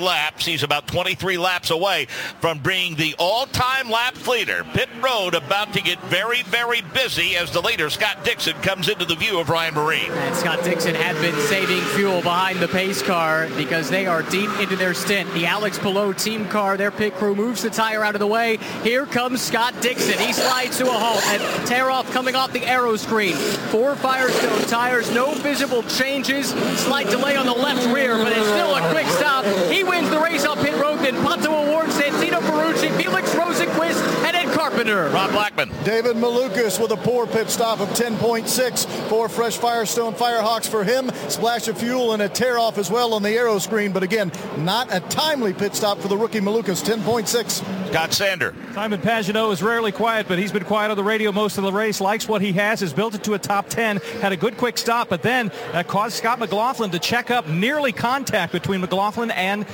laps. He's about 23 laps away from being the all-time lap leader. Pit road about to get very, very busy as the leader, Scott Dixon, comes into the view of Ryan Marine. And Scott Dixon had been saving fuel behind the pace car because they are deep into their stint. The Alex Palou team car, their pit crew moves the tire out of the way. Here comes Scott Dixon. He slides to a halt and tear off coming off the aero screen. 4 Firestone tires, no visible changes. Slight delay on the left rear, but it's still a quick stop. He wins the race on pit road. Then Pato O'Ward, Santino Ferrucci, Felix Rosenquist, and Ed Carpenter. Rob Blackman. David Malukas with a poor pit stop of 10.6. 4 fresh Firestone Firehawks for him. Splash of fuel and a tear off as well on the aero screen. But again, not a timely pit stop for the rookie Malukas. 10.6. Scott Sander. Simon Pagenaud is rarely quiet, but he's been quiet on the radio most of the race. Likes what he has built it to a top 10. Had a good quick stop, but then caused Scott McLaughlin to check up. Nearly contact between McLaughlin and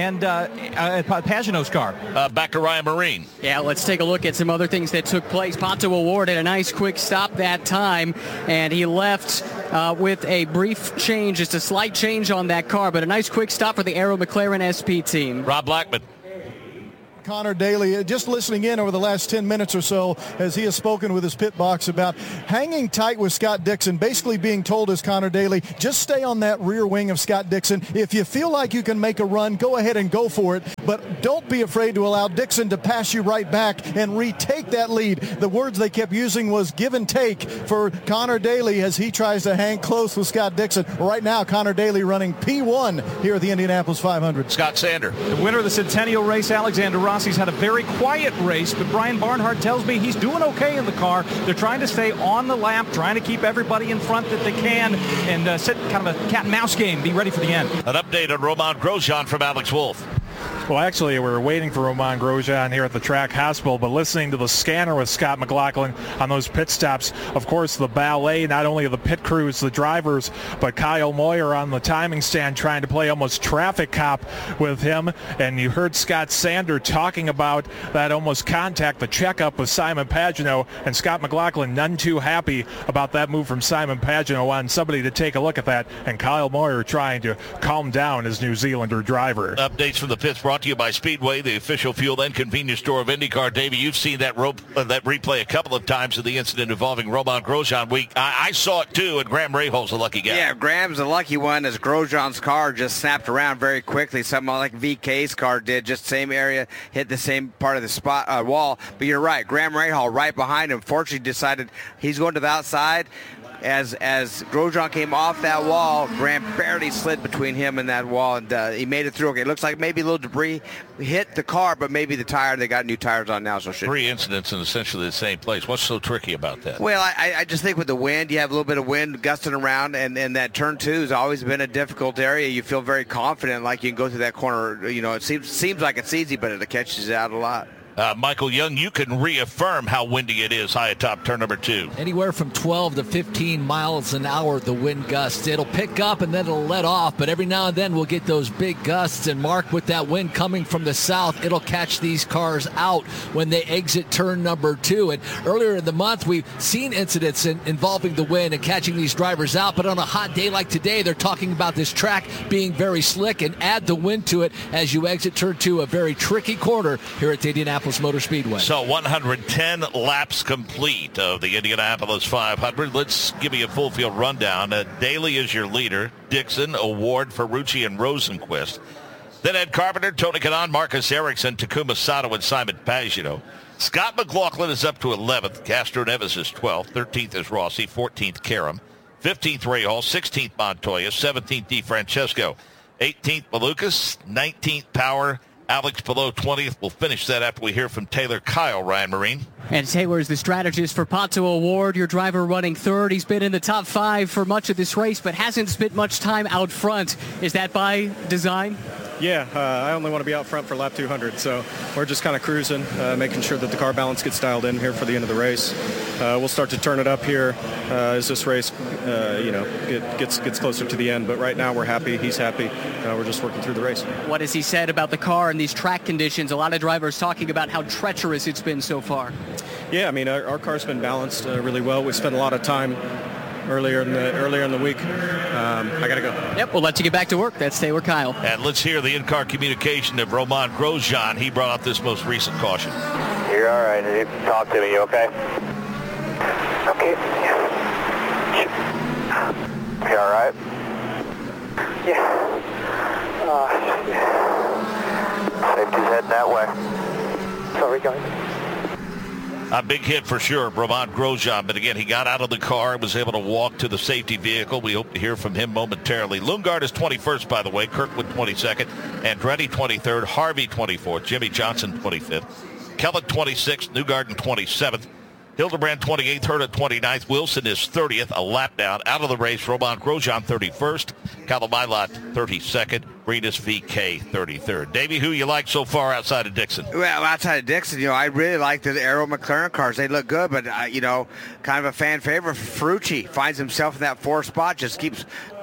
Pagenaud's car. Back to Ryan Marine. Yeah, let's take a look at some other things that took place. Pato O'Ward had a nice quick stop that time, and he left with a brief change, just a slight change on that car, but a nice quick stop for the Aero McLaren SP team. Rob Blackman. Connor Daly, just listening in over the last 10 minutes or so as he has spoken with his pit box about hanging tight with Scott Dixon, basically being told as Connor Daly, just stay on that rear wing of Scott Dixon. If you feel like you can make a run, go ahead and go for it, but don't be afraid to allow Dixon to pass you right back and retake that lead. The words they kept using was give and take for Connor Daly as he tries to hang close with Scott Dixon. Right now, Connor Daly running P1 here at the Indianapolis 500. Scott Sander. The winner of the Centennial race, Alexander Rossi's had a very quiet race, but Brian Barnhart tells me he's doing okay in the car. They're trying to stay on the lap, trying to keep everybody in front that they can, and sit kind of a cat and mouse game, be ready for the end. An update on Romain Grosjean from Alex Wolff. Well, actually, we were waiting for Romain Grosjean here at the track hospital, but listening to the scanner with Scott McLaughlin on those pit stops, of course, the ballet, not only of the pit crews, the drivers, but Kyle Moyer on the timing stand trying to play almost traffic cop with him. And you heard Scott Sander talking about that almost contact, the checkup with Simon Pagenaud, and Scott McLaughlin none too happy about that move from Simon Pagenaud on somebody to take a look at that, and Kyle Moyer trying to calm down his New Zealander driver. Updates from the pits brought to you by Speedway, the official fuel and convenience store of IndyCar. Davey, you've seen that replay a couple of times of the incident involving Romain Grosjean. I saw it too, and Graham Rahal's a lucky guy. Yeah, Graham's a lucky one as Grosjean's car just snapped around very quickly, something like VK's car did, just same area, hit the same part of the wall. But you're right, Graham Rahal right behind him, fortunately decided he's going to the outside. As Grosjean came off that wall, Graham barely slid between him and that wall, and he made it through. Okay, it looks like maybe a little debris hit the car, but maybe the tire, they got new tires on now. So 3 incidents in essentially the same place. What's so tricky about that? Well, I just think with the wind, you have a little bit of wind gusting around, and that turn 2 has always been a difficult area. You feel very confident, like you can go through that corner. You know, it seems like it's easy, but it catches you out a lot. Michael Young, you can reaffirm how windy it is high atop turn number 2. Anywhere from 12 to 15 miles an hour, the wind gusts. It'll pick up and then it'll let off, but every now and then we'll get those big gusts. And Mark, with that wind coming from the south, it'll catch these cars out when they exit turn number 2. And earlier in the month, we've seen incidents involving the wind and catching these drivers out. But on a hot day like today, they're talking about this track being very slick, and add the wind to it as you exit turn 2, a very tricky corner here at the Indianapolis Motor Speedway. So 110 laps complete of the Indianapolis 500. Let's give you a full field rundown. Daly is your leader. Dixon, O'Ward, Ferrucci, and Rosenquist. Then Ed Carpenter, Tony Kanaan, Marcus Ericsson, Takuma Sato, and Simon Pagenaud. Scott McLaughlin is up to 11th. Castro Neves is 12th. 13th is Rossi. 14th, Karam. 15th, Rahal. 16th, Montoya. 17th, DeFrancesco. 18th, Malukas. 19th, Power. Alex Palou 20th. We'll finish that after we hear from Taylor Kyle, Ryan Marine. And Taylor is the strategist for Pato O'Ward, your driver running third. He's been in the top 5 for much of this race, but hasn't spent much time out front. Is that by design? Yeah, I only want to be out front for lap 200, so we're just kind of cruising, making sure that the car balance gets dialed in here for the end of the race. We'll start to turn it up here as this race, gets closer to the end. But right now we're happy. He's happy. We're just working through the race. What has he said about the car and these track conditions? A lot of drivers talking about how treacherous it's been so far. Yeah, I mean, our car's been balanced really well. We spent a lot of time earlier in the week. I got to go. Yep, we'll let you get back to work. That's Taylor Kyle. And let's hear the in-car communication of Romain Grosjean. He brought out this most recent caution. You're all right. Talk to me. You okay? Okay. You all right? Yeah. Safety's heading that way. Sorry, guys. A big hit for sure, Romain Grosjean. But again, he got out of the car and was able to walk to the safety vehicle. We hope to hear from him momentarily. Lundgaard is 21st, by the way. Kirkwood 22nd. Andretti 23rd. Harvey 24th. Jimmy Johnson 25th. Kellogg 26th. Newgarden 27th. Hildebrand 28th, Herta 29th. Wilson is 30th, a lap down. Out of the race, Romain Grosjean 31st. Callum Ilott 32nd. Rinus VeeKay 33rd. Davey, who you like so far outside of Dixon? Well, outside of Dixon, I really like the Arrow McLaren cars. They look good, but, kind of a fan favorite for Ferrucci. Finds himself in that 4th spot, just keeps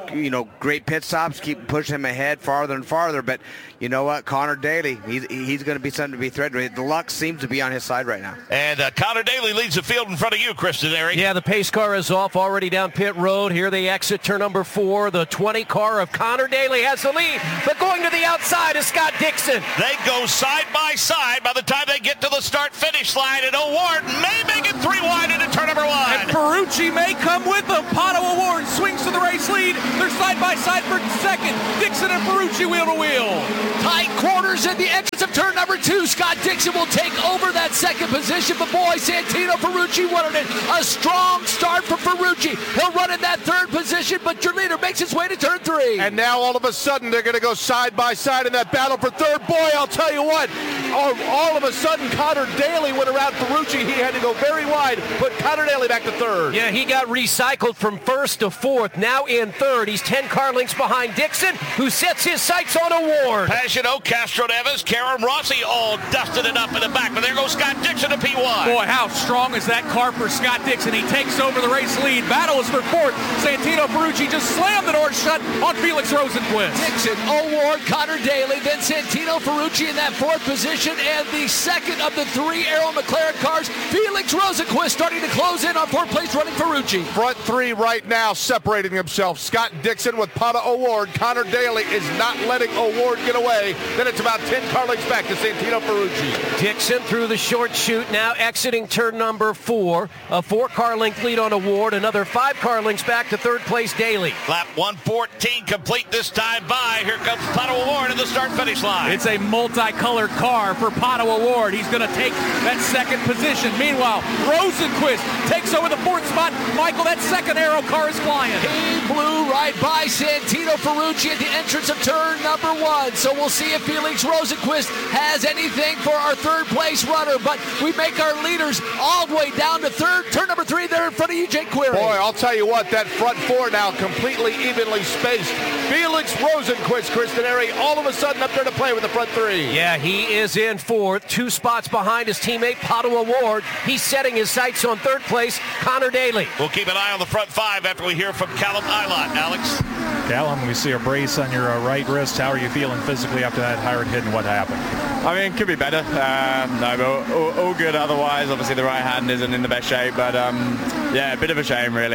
great pit stops, keep pushing him ahead farther and farther. But you know what? Connor Daly, he's going to be something to be threatened with. The luck seems to be on his side right now. And Connor Daly leads the field in front of you, Kristen Airy. Yeah, the pace car is off, already down pit road. Here they exit turn number 4. The 20 car of Connor Daly has the lead, but going to the outside is Scott Dixon. They go side by side by the time they get to the start-finish line, and O'Ward may make it 3 wide into turn number 1. And Ferrucci may come with them. Pato O'Ward swings to the race lead. They're side by side for second. Dixon and Ferrucci wheel to wheel. Tight quarters in the entrance of turn number 2. Scott Dixon will take over that second position, but boy, Santino Ferrucci wanted it. A strong start for Ferrucci. He'll run in that 3rd position, but your leader makes his way to turn 3. And now all of a sudden they're going to go side by side in that battle for 3rd. Boy, I'll tell you what, all of a sudden Connor Daly went around Ferrucci. He had to go very wide, put Connor Daly back to 3rd. Yeah, he got recycled from 1st to 4th, now in 3rd. He's 10 car lengths behind Dixon, who sets his sights on O'Ward. Pagano, Castro Neves, Karen Rossi all dusted it up in the back, but there goes Scott Dixon to P1. Boy, how strong is that car for Scott Dixon? He takes over the race lead. Battle is for 4th. Santino Ferrucci just slammed the door shut on Felix Rosenqvist. Dixon, O'Ward, Connor Daly, then Santino Ferrucci in that 4th position, and the second of the 3 Arrow McLaren cars, Felix Rosenqvist, starting to close in on 4th place running Ferrucci. Front 3 right now separating themselves. Scott Dixon with Pato O'Ward. Connor Daly is not letting O'Ward get away. Then it's about 10 car lengths back to Santino Ferrucci. Dixon through the short chute, now exiting turn number 4. A 4 car length lead on O'Ward. Another 5 car lengths back to 3rd place Daly. Lap 114 complete this time by. Here comes Pato O'Ward in the start-finish line. It's a multicolored car for Pato O'Ward. He's going to take that 2nd position. Meanwhile, Rosenqvist takes over the 4th spot. Michael, that 2nd Arrow car is flying. He blew right by Santino Ferrucci at the entrance of turn number 1. So we'll see if Felix Rosenqvist has anything for our 3rd place runner. But we make our leaders all the way down to 3rd. Turn number 3 there in front of you, Jake Query. Boy, I'll tell you what, that front 4 now completely evenly spaced. Felix Rosenqvist, Kristen Airy, all of a sudden up there to play with the front 3. Yeah, he is in 4th. 2 spots behind his teammate, Pato O'Ward. He's setting his sights on 3rd place, Connor Daly. We'll keep an eye on the front 5 after we hear from Callum Ilott. Alex? Callum, we see a brace on your right wrist. How are you feeling physically after that hard hit and what happened? I mean, it could be better. No, but all good otherwise. Obviously, the right hand isn't in the best shape, but yeah, a bit of a shame, really.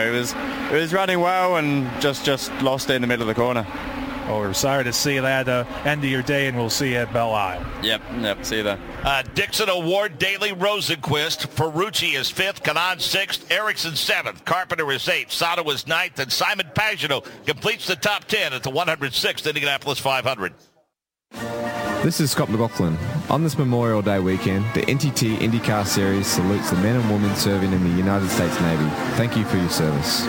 It was running well and just lost it in the middle of the corner. Well, we're sorry to see that end of your day, and we'll see you at Belle Isle. Yep, see you there. Dixon, O'Ward, Daly, Rosenqvist. Ferrucci is 5th, Kanaan 6th, Ericsson 7th, Carpenter is 8th, Sato is 9th, and Simon Pagano completes the top 10 at the 106th Indianapolis 500. This is Scott McLaughlin. On this Memorial Day weekend, the NTT IndyCar Series salutes the men and women serving in the United States Navy. Thank you for your service.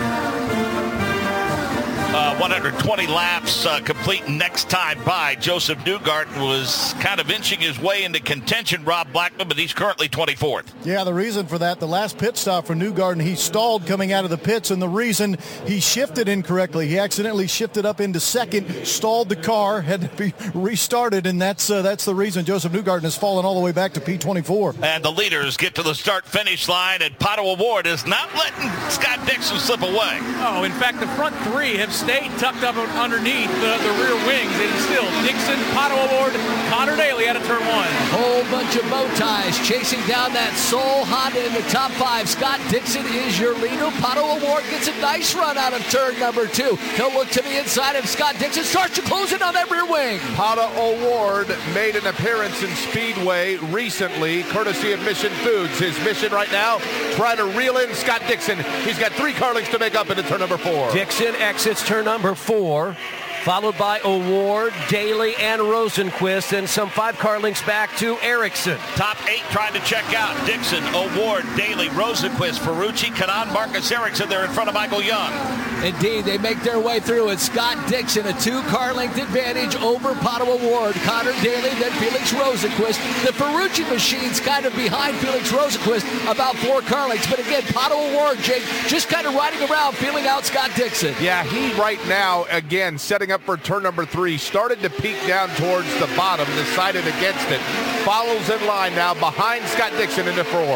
120 laps complete next time by. Joseph Newgarden was kind of inching his way into contention, Rob Blackman, but he's currently 24th. Yeah, the reason for that, the last pit stop for Newgarden, he stalled coming out of the pits, and the reason he shifted incorrectly. He accidentally shifted up into 2nd, stalled the car, had to be restarted, and that's the reason Joseph Newgarden has fallen all the way back to P24. And the leaders get to the start-finish line, and Pato O'Ward is not letting Scott Dixon slip away. Oh, in fact, the front 3 have stayed tucked tucked up underneath the rear wings. And still, Dixon, Pato O'Ward, Connor Daly out of turn 1. A whole bunch of bow ties chasing down that Soul Honda in the top 5. Scott Dixon is your leader. Pato O'Ward gets a nice run out of turn number 2. He'll look to the inside of Scott Dixon, starts to close in on that rear wing. Pato O'Ward made an appearance in Speedway recently, courtesy of Mission Foods. His mission right now, try to reel in Scott Dixon. He's got 3 car links to make up into turn number 4. Dixon exits turn number 4, followed by O'Ward, Daly, and Rosenquist, and some 5 car links back to Erickson. Top 8 trying to check out. Dixon, O'Ward, Daly, Rosenquist, Ferrucci, Kanaan, Marcus Erickson. They're in front of Michael Young. Indeed, they make their way through. It's Scott Dixon, a 2-car length advantage over Pato O'Ward. Connor Daly, then Felix Rosenquist. The Ferrucci machine's kind of behind Felix Rosenquist, about 4 car lengths. But again, Pato O'Ward, Jake, just kind of riding around, feeling out Scott Dixon. Yeah, he right now, again, setting up for turn number 3, started to peak down towards the bottom, decided against it. Follows in line now behind Scott Dixon into 4.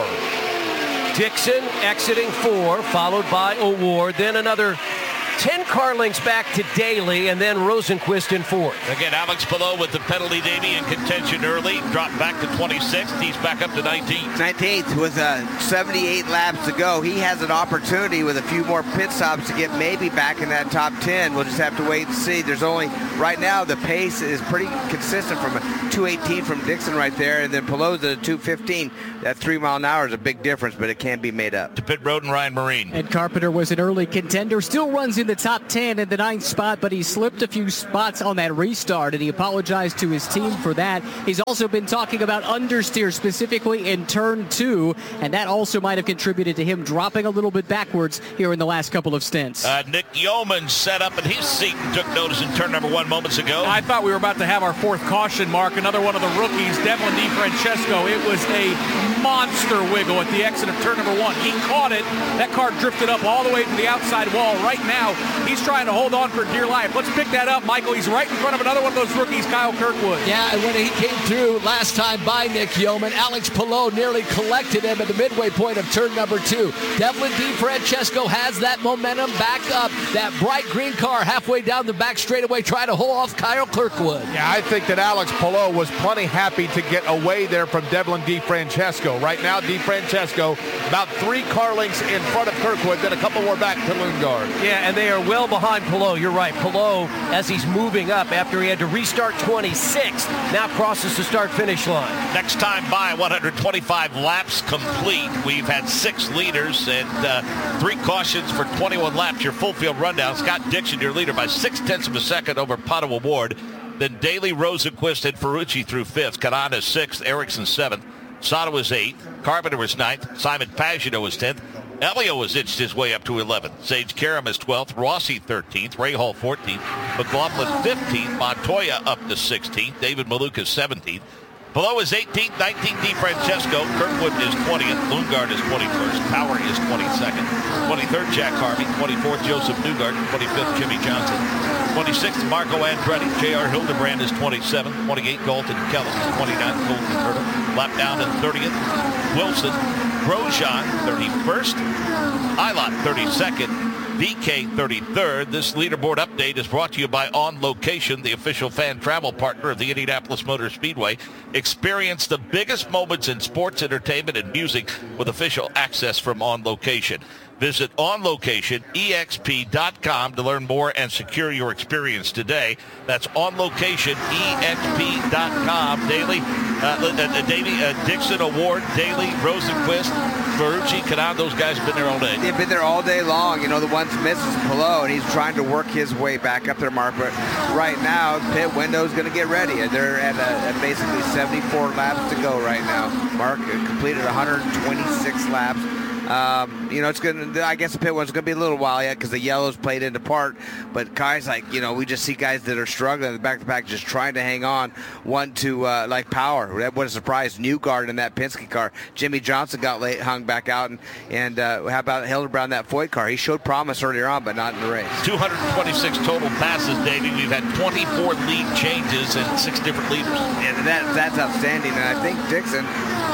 Dixon exiting 4, followed by O'Ward, then another 10 car lengths back to Daly, and then Rosenquist in 4th. Again, Alex Palou with the penalty, Davey, in contention early. Dropped back to 26th. He's back up to 19th. 19th with 78 laps to go. He has an opportunity with a few more pit stops to get maybe back in that top 10. We'll just have to wait and see. There's only, right now, the pace is pretty consistent from a 218 from Dixon right there, and then Palou's at a 215. That 3 mile an hour is a big difference, but it can be made up. To pit road and Ryan Marine. Ed Carpenter was an early contender, still runs in the top 10 in the 9th spot, but he slipped a few spots on that restart, and he apologized to his team for that. He's also been talking about understeer, specifically in turn 2, and that also might have contributed to him dropping a little bit backwards here in the last couple of stints. Nick Yeoman set up in his seat and took notice in turn number 1 moments ago. I thought we were about to have our 4th caution, Mark. Another one of the rookies, Devlin DiFrancesco. It was a monster wiggle at the exit of turn number 1. He caught it. That car drifted up all the way to the outside wall. Right now, he's trying to hold on for dear life. Let's pick that up, Michael. He's right in front of another one of those rookies, Kyle Kirkwood. Yeah, and when he came through last time by Nick Yeoman, Alex Palou nearly collected him at the midway point of turn number 2. Devlin DiFrancesco has that momentum back up. That bright green car halfway down the back straightaway trying to hold off Kyle Kirkwood. Yeah, I think that Alex Palou was plenty happy to get away there from Devlin DiFrancesco. Right now, DiFrancesco about 3 car lengths in front of Kirkwood, then a couple more back to Lundgaard. Yeah, and they are well behind Palou. You're right. Palou, as he's moving up after he had to restart 26th, now crosses the start-finish line. Next time by, 125 laps complete. We've had 6 leaders and 3 cautions for 21 laps. Your full field rundown. Scott Dixon, your leader, by 0.6 of a second over Pato O'Ward. Then Daly, Rosenquist, and Ferrucci through 5th. Kanaan is 6th. Erickson 7th. Sato was 8th. Carpenter was 9th. Simon Pagino was 10th. Elio has inched his way up to 11th. Sage Karam is 12th. Rossi 13th. Ray Hall 14th. McLaughlin 15th. Montoya up to 16th. David Maluka 17th. Below is 18th. 19th DiFrancesco. Kirkwood is 20th. Lundgaard is 21st. Power is 22nd. 23rd Jack Harvey. 24th Joseph Newgarden. 25th Jimmy Johnson. 26th Marco Andretti. J.R. Hildebrand is 27th. 28th Galton Kellum. 29th Colton Herta. Lap down in 30th. Wilson. Grosjean 31st. Eilert 32nd. VK 33rd. This leaderboard update is brought to you by On Location, the official fan travel partner of the Indianapolis Motor Speedway. Experience the biggest moments in sports, entertainment, and music with official access from On Location. Visit OnLocationEXP.com to learn more and secure your experience today. That's OnLocationEXP.com. Daly, Dixon, O'Ward, Daly, Rosenquist, Ferrucci, Kanaan, those guys have been there all day. They've been there all day long. You know, the ones missing is Palou, and he's trying to work his way back up there, Mark. But right now, pit window is going to get ready. They're at basically 74 laps to go right now. Mark completed 126 laps. You know, it's going to, I guess the pit one's going to be a little while yet because the yellows played into part. But guys like, you know, we just see guys that are struggling in the back-to-back just trying to hang on. One to, like, Power. What a surprise. Newgarden in that Penske car. Jimmy Johnson got hung back out. And how about Hildebrand, that Foyt car? He showed promise earlier on, but not in the race. 226 total passes, Davey. We've had 24 lead changes and 6 different leaders. Yeah, that's outstanding. And I think Dixon,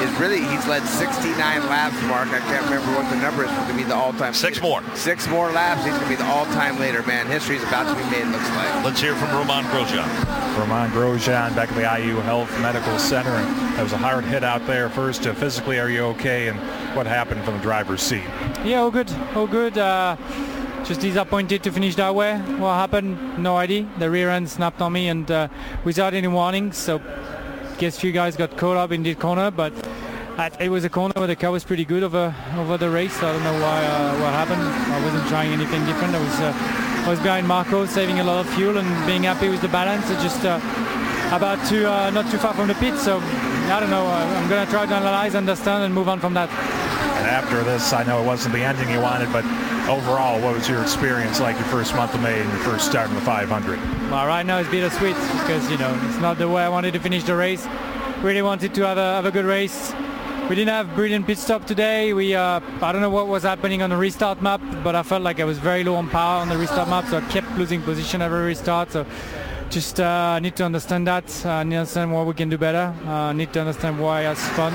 he's led 69 laps, Mark. I can't remember what the number is to be the all-time. 6 leader. more. 6 more laps. He's going to be the all-time leader, man. History's about to be made, looks like. Let's hear from Romain Grosjean. Romain Grosjean back at the IU Health Medical Center. And that was a hard hit out there. First, physically, are you okay? And what happened from the driver's seat? Yeah, all good. All good. Just disappointed to finish that way. What happened? No idea. The rear end snapped on me and without any warning. So guess few guys got caught up in the corner, but it was a corner where the car was pretty good over the race. So I don't know what happened. I wasn't trying anything different. I was behind Marco, saving a lot of fuel and being happy with the balance. It's just about to not too far from the pit. So I don't know. I'm going to try to analyze, understand, and move on from that. And after this, I know it wasn't the ending you wanted, but overall, what was your experience like your first month of May and your first start in the 500? Well, right now it's bittersweet because, it's not the way I wanted to finish the race. Really wanted to have a good race. We didn't have brilliant pit stop today. I don't know what was happening on the restart map, but I felt like I was very low on power on the restart map, so I kept losing position every restart. So just need to understand that. I need to understand what we can do better. I need to understand why I spun.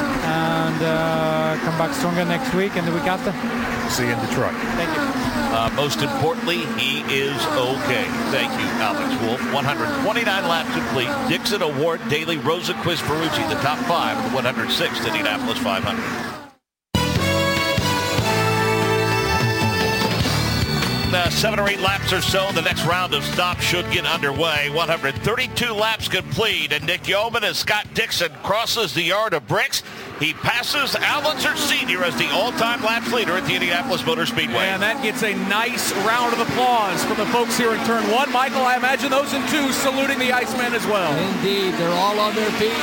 And come back stronger next week and the week after. See you in Detroit. Thank you. Most importantly, he is okay. Thank you, Alex Wolf. 129 laps complete. Dixon Award, Daly, Rosenqvist, Ferrucci, the top 5 of the 106th Indianapolis 500. 7 or 8 laps or so. The next round of stops should get underway. 132 laps complete, and Nick Yeoman as Scott Dixon crosses the yard of bricks. He passes Al Unser Sr. as the all-time laps leader at the Indianapolis Motor Speedway. And that gets a nice round of applause from the folks here in Turn 1. Michael, I imagine those in 2 saluting the Iceman as well. Indeed. They're all on their feet.